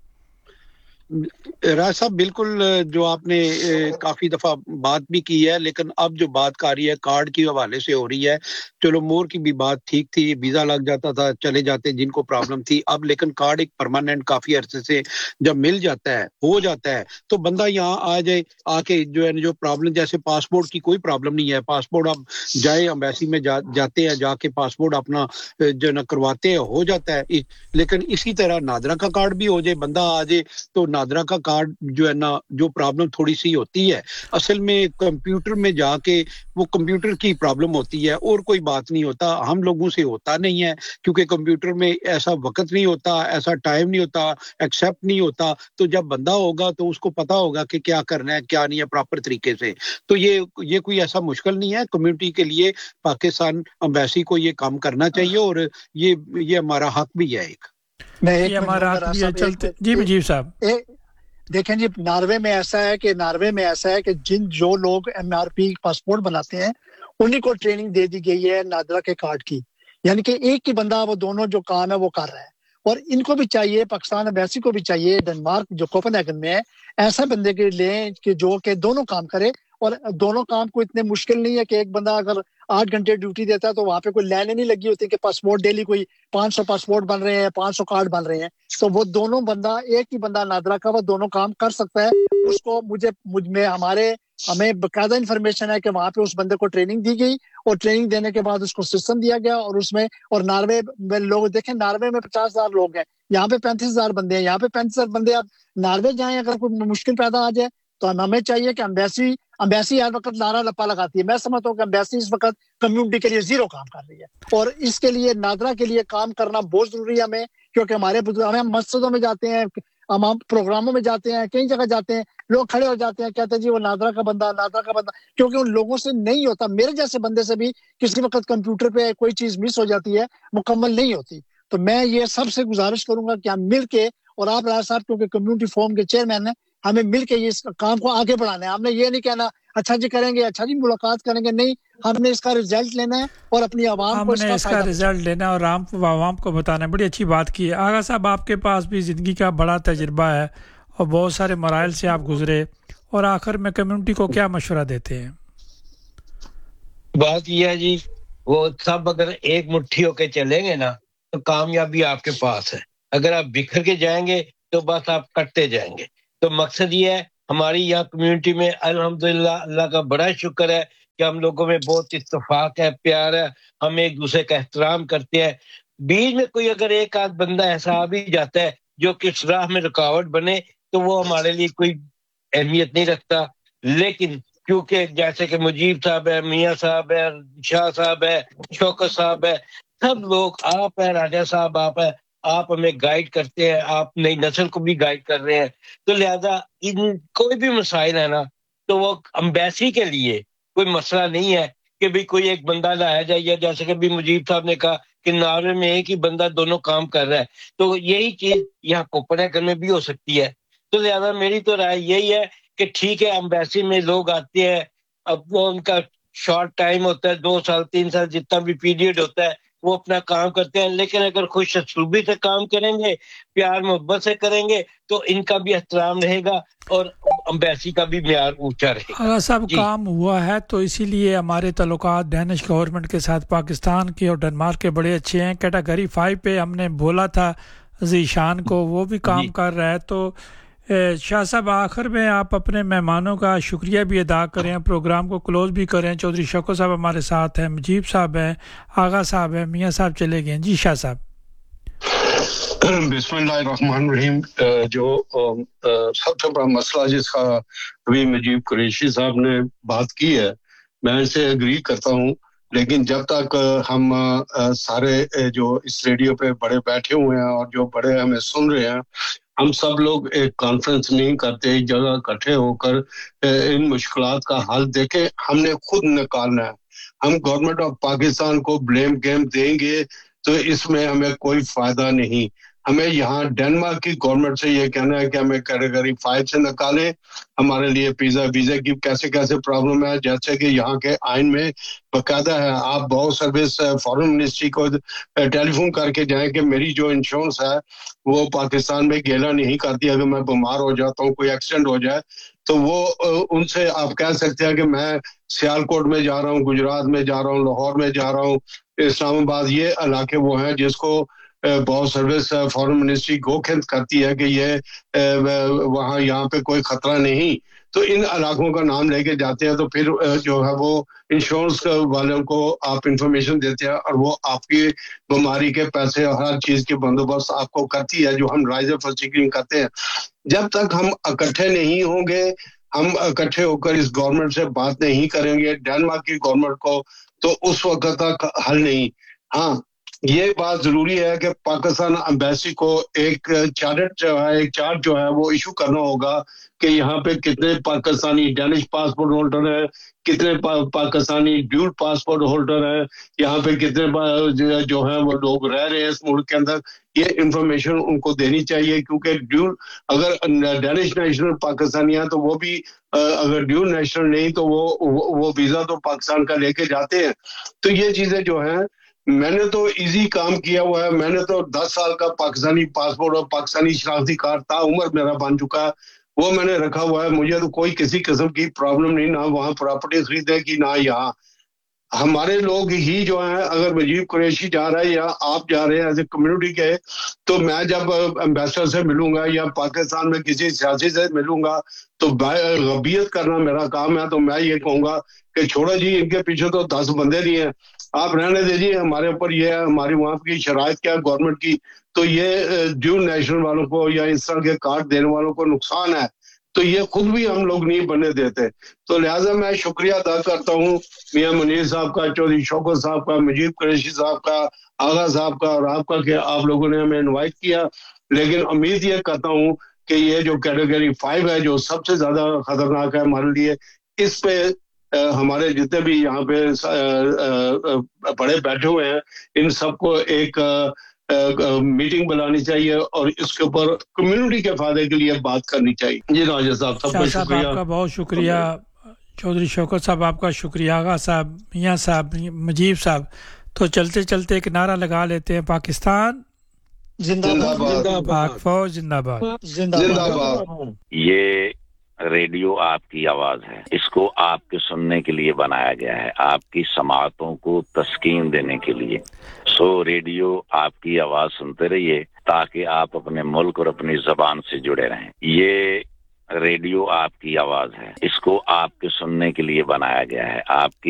[SPEAKER 4] راج صاحب بالکل, جو آپ نے کافی دفعہ بات بھی کی ہے, لیکن اب جو بات کر رہی ہے کارڈ کی حوالے سے ہو رہی ہے. چلو مور کی بھی بات ٹھیک تھی, ویزا لگ جاتا تھا چلے جاتے جن کو پرابلم تھی. اب لیکن کارڈ ایک پرماننٹ کافی عرصے سے جب مل جاتا ہے, ہو جاتا ہے, تو بندہ یہاں آ جائے, آ کے جو ہے جو پرابلم, جیسے پاسپورٹ کی کوئی پرابلم نہیں ہے, پاسپورٹ اب جائے ایمبیسی میں جاتے ہیں, جا کے پاسپورٹ اپنا جو ہے کرواتے ہیں, ہو جاتا ہے. لیکن اسی طرح نادرا کا کارڈ بھی ہو جائے, بندہ آ جائے, تو نادرا کا کارڈ جو ہے نا جو پرابلم تھوڑی سی ہوتی ہے اصل میں کمپیوٹر میں جا کے, وہ کمپیوٹر کی پرابلم ہوتی ہے اور کوئی بات نہیں ہوتا. ہم لوگوں سے ہوتا نہیں ہے کیونکہ کمپیوٹر میں ایسا وقت نہیں ہوتا, ایسا ٹائم نہیں ہوتا, ایکسیپٹ نہیں ہوتا. تو جب بندہ ہوگا تو اس کو پتا ہوگا کہ کیا کرنا ہے کیا نہیں ہے پراپر طریقے سے. تو یہ کوئی ایسا مشکل نہیں ہے. کمیونٹی کے لیے پاکستان ایمبیسی کو یہ کام کرنا چاہیے, اور یہ ہمارا حق بھی ہے.
[SPEAKER 2] یہ ہمارا حق بھی ہے. چلتے جی مجیب صاحب
[SPEAKER 6] دیکھیں جی, ناروے میں ایسا ہے کہ جو لوگ ایم آر پی پاسپورٹ بناتے ہیں انہیں کو ٹریننگ دے دی گئی ہے نادرا کے کارڈ کی, یعنی کہ ایک ہی بندہ وہ دونوں جو کام ہے وہ کر رہا ہے. اور ان کو بھی چاہیے, پاکستان ایمبیسی کو بھی چاہیے, ڈنمارک جو کوپن ہیگن میں ہے ایسا بندے کے لیں کہ جو کہ دونوں کام کرے. اور دونوں کام کو اتنے مشکل نہیں ہے کہ ایک بندہ اگر 8 گھنٹے ڈیوٹی دیتا ہے تو وہاں پہ کوئی لائنیں نہیں لگی ہوتی کہ پاسپورٹ ڈیلی کوئی 500 پاسپورٹ بن رہے ہیں, 500 کارڈ بن رہے ہیں. تو وہ دونوں بندہ, ایک ہی بندہ نادرا کا وہ دونوں کام کر سکتا ہے. اس کو ہمیں باقاعدہ انفارمیشن ہے کہ وہاں پہ اس بندے کو ٹریننگ دی گئی, اور ٹریننگ دینے کے بعد اس کو سسٹم دیا گیا. اور اس میں, اور ناروے میں لوگ دیکھیں, ناروے میں 50,000 لوگ ہیں, یہاں پہ 35,000 بندے ہیں. یہاں پہ 35,000 بندے, آپ ناروے جائیں, اگر کوئی مشکل پیدا آ جائے تو ہمیں چاہیے کہ امبیسی ہر وقت نعرہ لپا لگاتی ہے. میں سمجھتا ہوں کہ امبیسی اس وقت کمیونٹی کے لیے زیرو کام کر رہی ہے اور اس کے لیے نادرا کے لیے کام کرنا بہت ضروری ہے ہمیں, کیونکہ ہمارے بزرگ ہم مسجدوں میں جاتے ہیں, ہم پروگراموں میں جاتے ہیں, کئی جگہ جاتے ہیں, لوگ کھڑے ہو جاتے ہیں کہتے ہیں جی وہ نادرا کا بندہ, کیونکہ ان لوگوں سے نہیں ہوتا. میرے جیسے بندے سے بھی کسی وقت کمپیوٹر پہ کوئی چیز مس ہو جاتی ہے, مکمل نہیں ہوتی. تو میں یہ سب سے گزارش کروں گا کہ ہم مل کے, اور آپ راج صاحب کیونکہ کمیونٹی فورم کے چیئرمین ہیں, ہمیں مل کے اس کام کو آگے بڑھانا ہے. ہم نے یہ نہیں کہنا اچھا جی کریں گے, اچھا جی ملاقات کریں گے, نہیں, ہم نے اس کا رزلٹ لینا ہے اور اپنی عوام کو
[SPEAKER 2] اس کا رزلٹ لینا اور عوام کو بتانا ہے. بڑی اچھی بات کی ہے آغا صاحب. آپ کے پاس بھی زندگی کا بڑا تجربہ ہے اور بہت سارے مراحل سے آپ گزرے, اور آخر میں کمیونٹی کو کیا مشورہ دیتے ہیں؟
[SPEAKER 3] بات یہ ہے جی, وہ سب اگر ایک مٹھی ہو کے چلیں گے نا تو کامیابی آپ کے پاس ہے. اگر آپ بکھر کے جائیں گے تو بس آپ کٹتے جائیں گے. تو مقصد یہ ہے, ہماری یہاں کمیونٹی میں الحمدللہ اللہ کا بڑا شکر ہے کہ ہم لوگوں میں بہت اتفاق ہے, پیار ہے, ہم ایک دوسرے کا احترام کرتے ہیں. بیچ میں کوئی اگر ایک آدھ بندہ ایسا آ بھی جاتا ہے جو کس راہ میں رکاوٹ بنے تو وہ ہمارے لیے کوئی اہمیت نہیں رکھتا. لیکن کیونکہ جیسے کہ مجیب صاحب ہے, میاں صاحب ہے, شاہ صاحب ہے, شوکت صاحب ہے, سب لوگ, آپ ہیں, راجہ صاحب آپ ہیں, آپ ہمیں گائیڈ کرتے ہیں, آپ نئی نسل کو بھی گائیڈ کر رہے ہیں. تو لہذا ان کوئی بھی مسائل ہے نا تو وہ امبیسی کے لیے کوئی مسئلہ نہیں ہے کہ بھی کوئی ایک بندہ لایا جائے, یا جیسے کہ بھی مجیب صاحب نے کہا کہ ناروے میں ایک ہی بندہ دونوں کام کر رہا ہے, تو یہی چیز یہاں کوپنہیگن میں بھی ہو سکتی ہے. تو لہذا میری تو رائے یہی ہے کہ ٹھیک ہے امبیسی میں لوگ آتے ہیں, اب وہ ان کا شارٹ ٹائم ہوتا ہے, 2 سال 3 سال جتنا بھی پیریڈ ہوتا ہے, وہ اپنا کام کرتے ہیں. لیکن اگر خوش اسلوبی سے کام کریں گے, پیار محبت سے کریں گے, تو ان کا بھی احترام رہے گا اور امبیسی کا بھی معیار اونچا رہے گا.
[SPEAKER 2] اگر صاحب کام ہوا ہے تو اسی لیے ہمارے تعلقات ڈینش گورنمنٹ کے ساتھ پاکستان کے اور ڈنمارک کے بڑے اچھے ہیں. کیٹیگری 5 پہ ہم نے بولا تھا ذیشان کو, وہ بھی کام کر رہا ہے. تو شاہ صاحب آخر میں آپ اپنے مہمانوں کا شکریہ بھی ادا کریں, پروگرام کو کلوز بھی کریں. چودھری شوکت صاحب ہمارے ساتھ ہیں, مجیب صاحب ہیں, آغا صاحب ہیں, میاں صاحب چلے گئے. جی شاہ صاحب.
[SPEAKER 1] بسم اللہ الرحمن الرحیم. جو سب سے بڑا مسئلہ جس کا ابھی مجیب قریشی صاحب نے بات کی ہے, میں اسے اگری کرتا ہوں. لیکن جب تک ہم سارے جو اس ریڈیو پہ بڑے بیٹھے ہوئے ہیں اور جو بڑے ہمیں سن رہے ہیں, ہم سب لوگ ایک کانفرنس نہیں کرتے, ایک جگہ اکٹھے ہو کر ان مشکلات کا حل دیکھیں, ہم نے خود نکالنا ہے. ہم گورنمنٹ آف پاکستان کو بلیم گیم دیں گے تو اس میں ہمیں کوئی فائدہ نہیں. ہمیں یہاں ڈنمارک کی گورنمنٹ سے یہ کہنا ہے کہ ہمیں کیٹیگری 5 سے نکالیں. ہمارے لیے ویزا کی کیسے پرابلم ہے, جیسے کہ یہاں کے آئین میں باقاعدہ ہے. آپ بہت سروس فارن منسٹری کو ٹیلی فون کر کے جائیں کہ میری جو انشورنس ہے وہ پاکستان میں گیلا نہیں کرتی. اگر میں بیمار ہو جاتا ہوں, کوئی ایکسیڈنٹ ہو جائے, تو وہ ان سے آپ کہہ سکتے ہیں کہ میں سیالکوٹ میں جا رہا ہوں, گجرات میں جا رہا ہوں, لاہور میں جا رہا ہوں, اسلام آباد, یہ علاقے وہ ہیں جس کو بہت سروس فارن منسٹری گوکھند کرتی ہے کہ یہ وہاں یہاں پہ کوئی خطرہ نہیں. تو ان علاقوں کا نام لے کے جاتے ہیں, تو پھر جو ہے وہ انشورنس والوں کو آپ انفارمیشن دیتے ہیں اور وہ آپ کی بیماری کے پیسے اور ہر چیز کی بندوبست آپ کو کرتی ہے, جو ہم رائزر فسٹنگ کرتے ہیں. جب تک ہم اکٹھے نہیں ہوں گے, ہم اکٹھے ہو کر اس گورنمنٹ سے بات نہیں کریں گے ڈنمارک کی گورنمنٹ کو, تو اس وقت تک حل نہیں. ہاں یہ بات ضروری ہے کہ پاکستان امبیسی کو ایک چارٹ جو ہے وہ ایشو کرنا ہوگا کہ یہاں پہ کتنے پاکستانی ڈینش پاسپورٹ ہولڈر ہیں, کتنے پاکستانی ڈیول پاسپورٹ ہولڈر ہیں, یہاں پہ کتنے جو ہیں وہ لوگ رہ رہے ہیں اس ملک کے اندر. یہ انفارمیشن ان کو دینی چاہیے, کیونکہ ڈیول اگر ڈینش نیشنل پاکستانی ہیں تو وہ بھی اگر ڈیول نیشنل نہیں تو وہ ویزا تو پاکستان کا لے کے جاتے ہیں. تو یہ چیزیں جو ہیں, میں نے تو ایزی کام کیا ہوا ہے. میں نے تو 10 سال کا پاکستانی پاسپورٹ اور پاکستانی شناختی کارڈ تا عمر میرا بن چکا ہے, وہ میں نے رکھا ہوا ہے. مجھے تو کوئی کسی قسم کی پرابلم نہیں, نہ وہاں پراپرٹی خریدنے کی نہ یہاں. ہمارے لوگ ہی جو ہیں, اگر مجیب قریشی جا رہا ہے یا آپ جا رہے ہیں ایز اے کمیونٹی کے, تو میں جب امبیسڈر سے ملوں گا یا پاکستان میں کسی سیاسی سے ملوں گا تو غبیت کرنا میرا کام ہے. تو میں یہ کہوں گا کہ چھوڑو جی, ان کے پیچھے تو 10 بندے نہیں ہیں, آپ رہنے دیجیے. ہمارے اوپر یہ ہے, ہماری وہاں کی شرائط کیا ہے گورنمنٹ کی, تو یہ ڈیول نیشنل والوں کو یا اس طرح کے کارڈ دینے والوں کو نقصان ہے. تو یہ خود بھی ہم لوگ نہیں بننے دیتے. تو لہٰذا میں شکریہ ادا کرتا ہوں میاں منیر صاحب کا، چودھری شوکت صاحب کا، مجیب قریشی صاحب کا، آغا صاحب کا اور آپ کا کہ آپ لوگوں نے ہمیں انوائٹ کیا. لیکن امید یہ کرتا ہوں کہ یہ جو کیٹیگری 5 ہے جو سب سے زیادہ خطرناک ہے ہمارے لیے، اس پہ ہمارے جتنے بھی یہاں پہ بڑے بیٹھے ہوئے ہیں ان سب کو ایک میٹنگ بنانی چاہیے اور اس کے اوپر کمیونٹی کے فائدے کے لیے بات کرنی چاہیے. جی راجہ صاحب سب کو شکریہ.
[SPEAKER 2] آپ کا بہت شکریہ چودھری شوکت صاحب، آپ کا شکریہ. آغا صاحب، میاں صاحب، مجیب صاحب. تو چلتے چلتے ایک نعرہ لگا لیتے ہیں، پاکستان
[SPEAKER 6] زندہ باد،
[SPEAKER 2] پاک فوج زندہ باد،
[SPEAKER 6] زندہ باد.
[SPEAKER 7] یہ ریڈیو آپ کی آواز ہے، اس کو آپ کے سننے کے لیے بنایا گیا ہے، آپ کی سماعتوں کو تسکین دینے کے لیے. سو ریڈیو آپ کی آواز سنتے رہیے تاکہ آپ اپنے ملک اور اپنی زبان سے جڑے رہیں. یہ ریڈیو آپ کی آواز ہے، اس کو آپ کے سننے کے لیے بنایا گیا ہے، آپ کی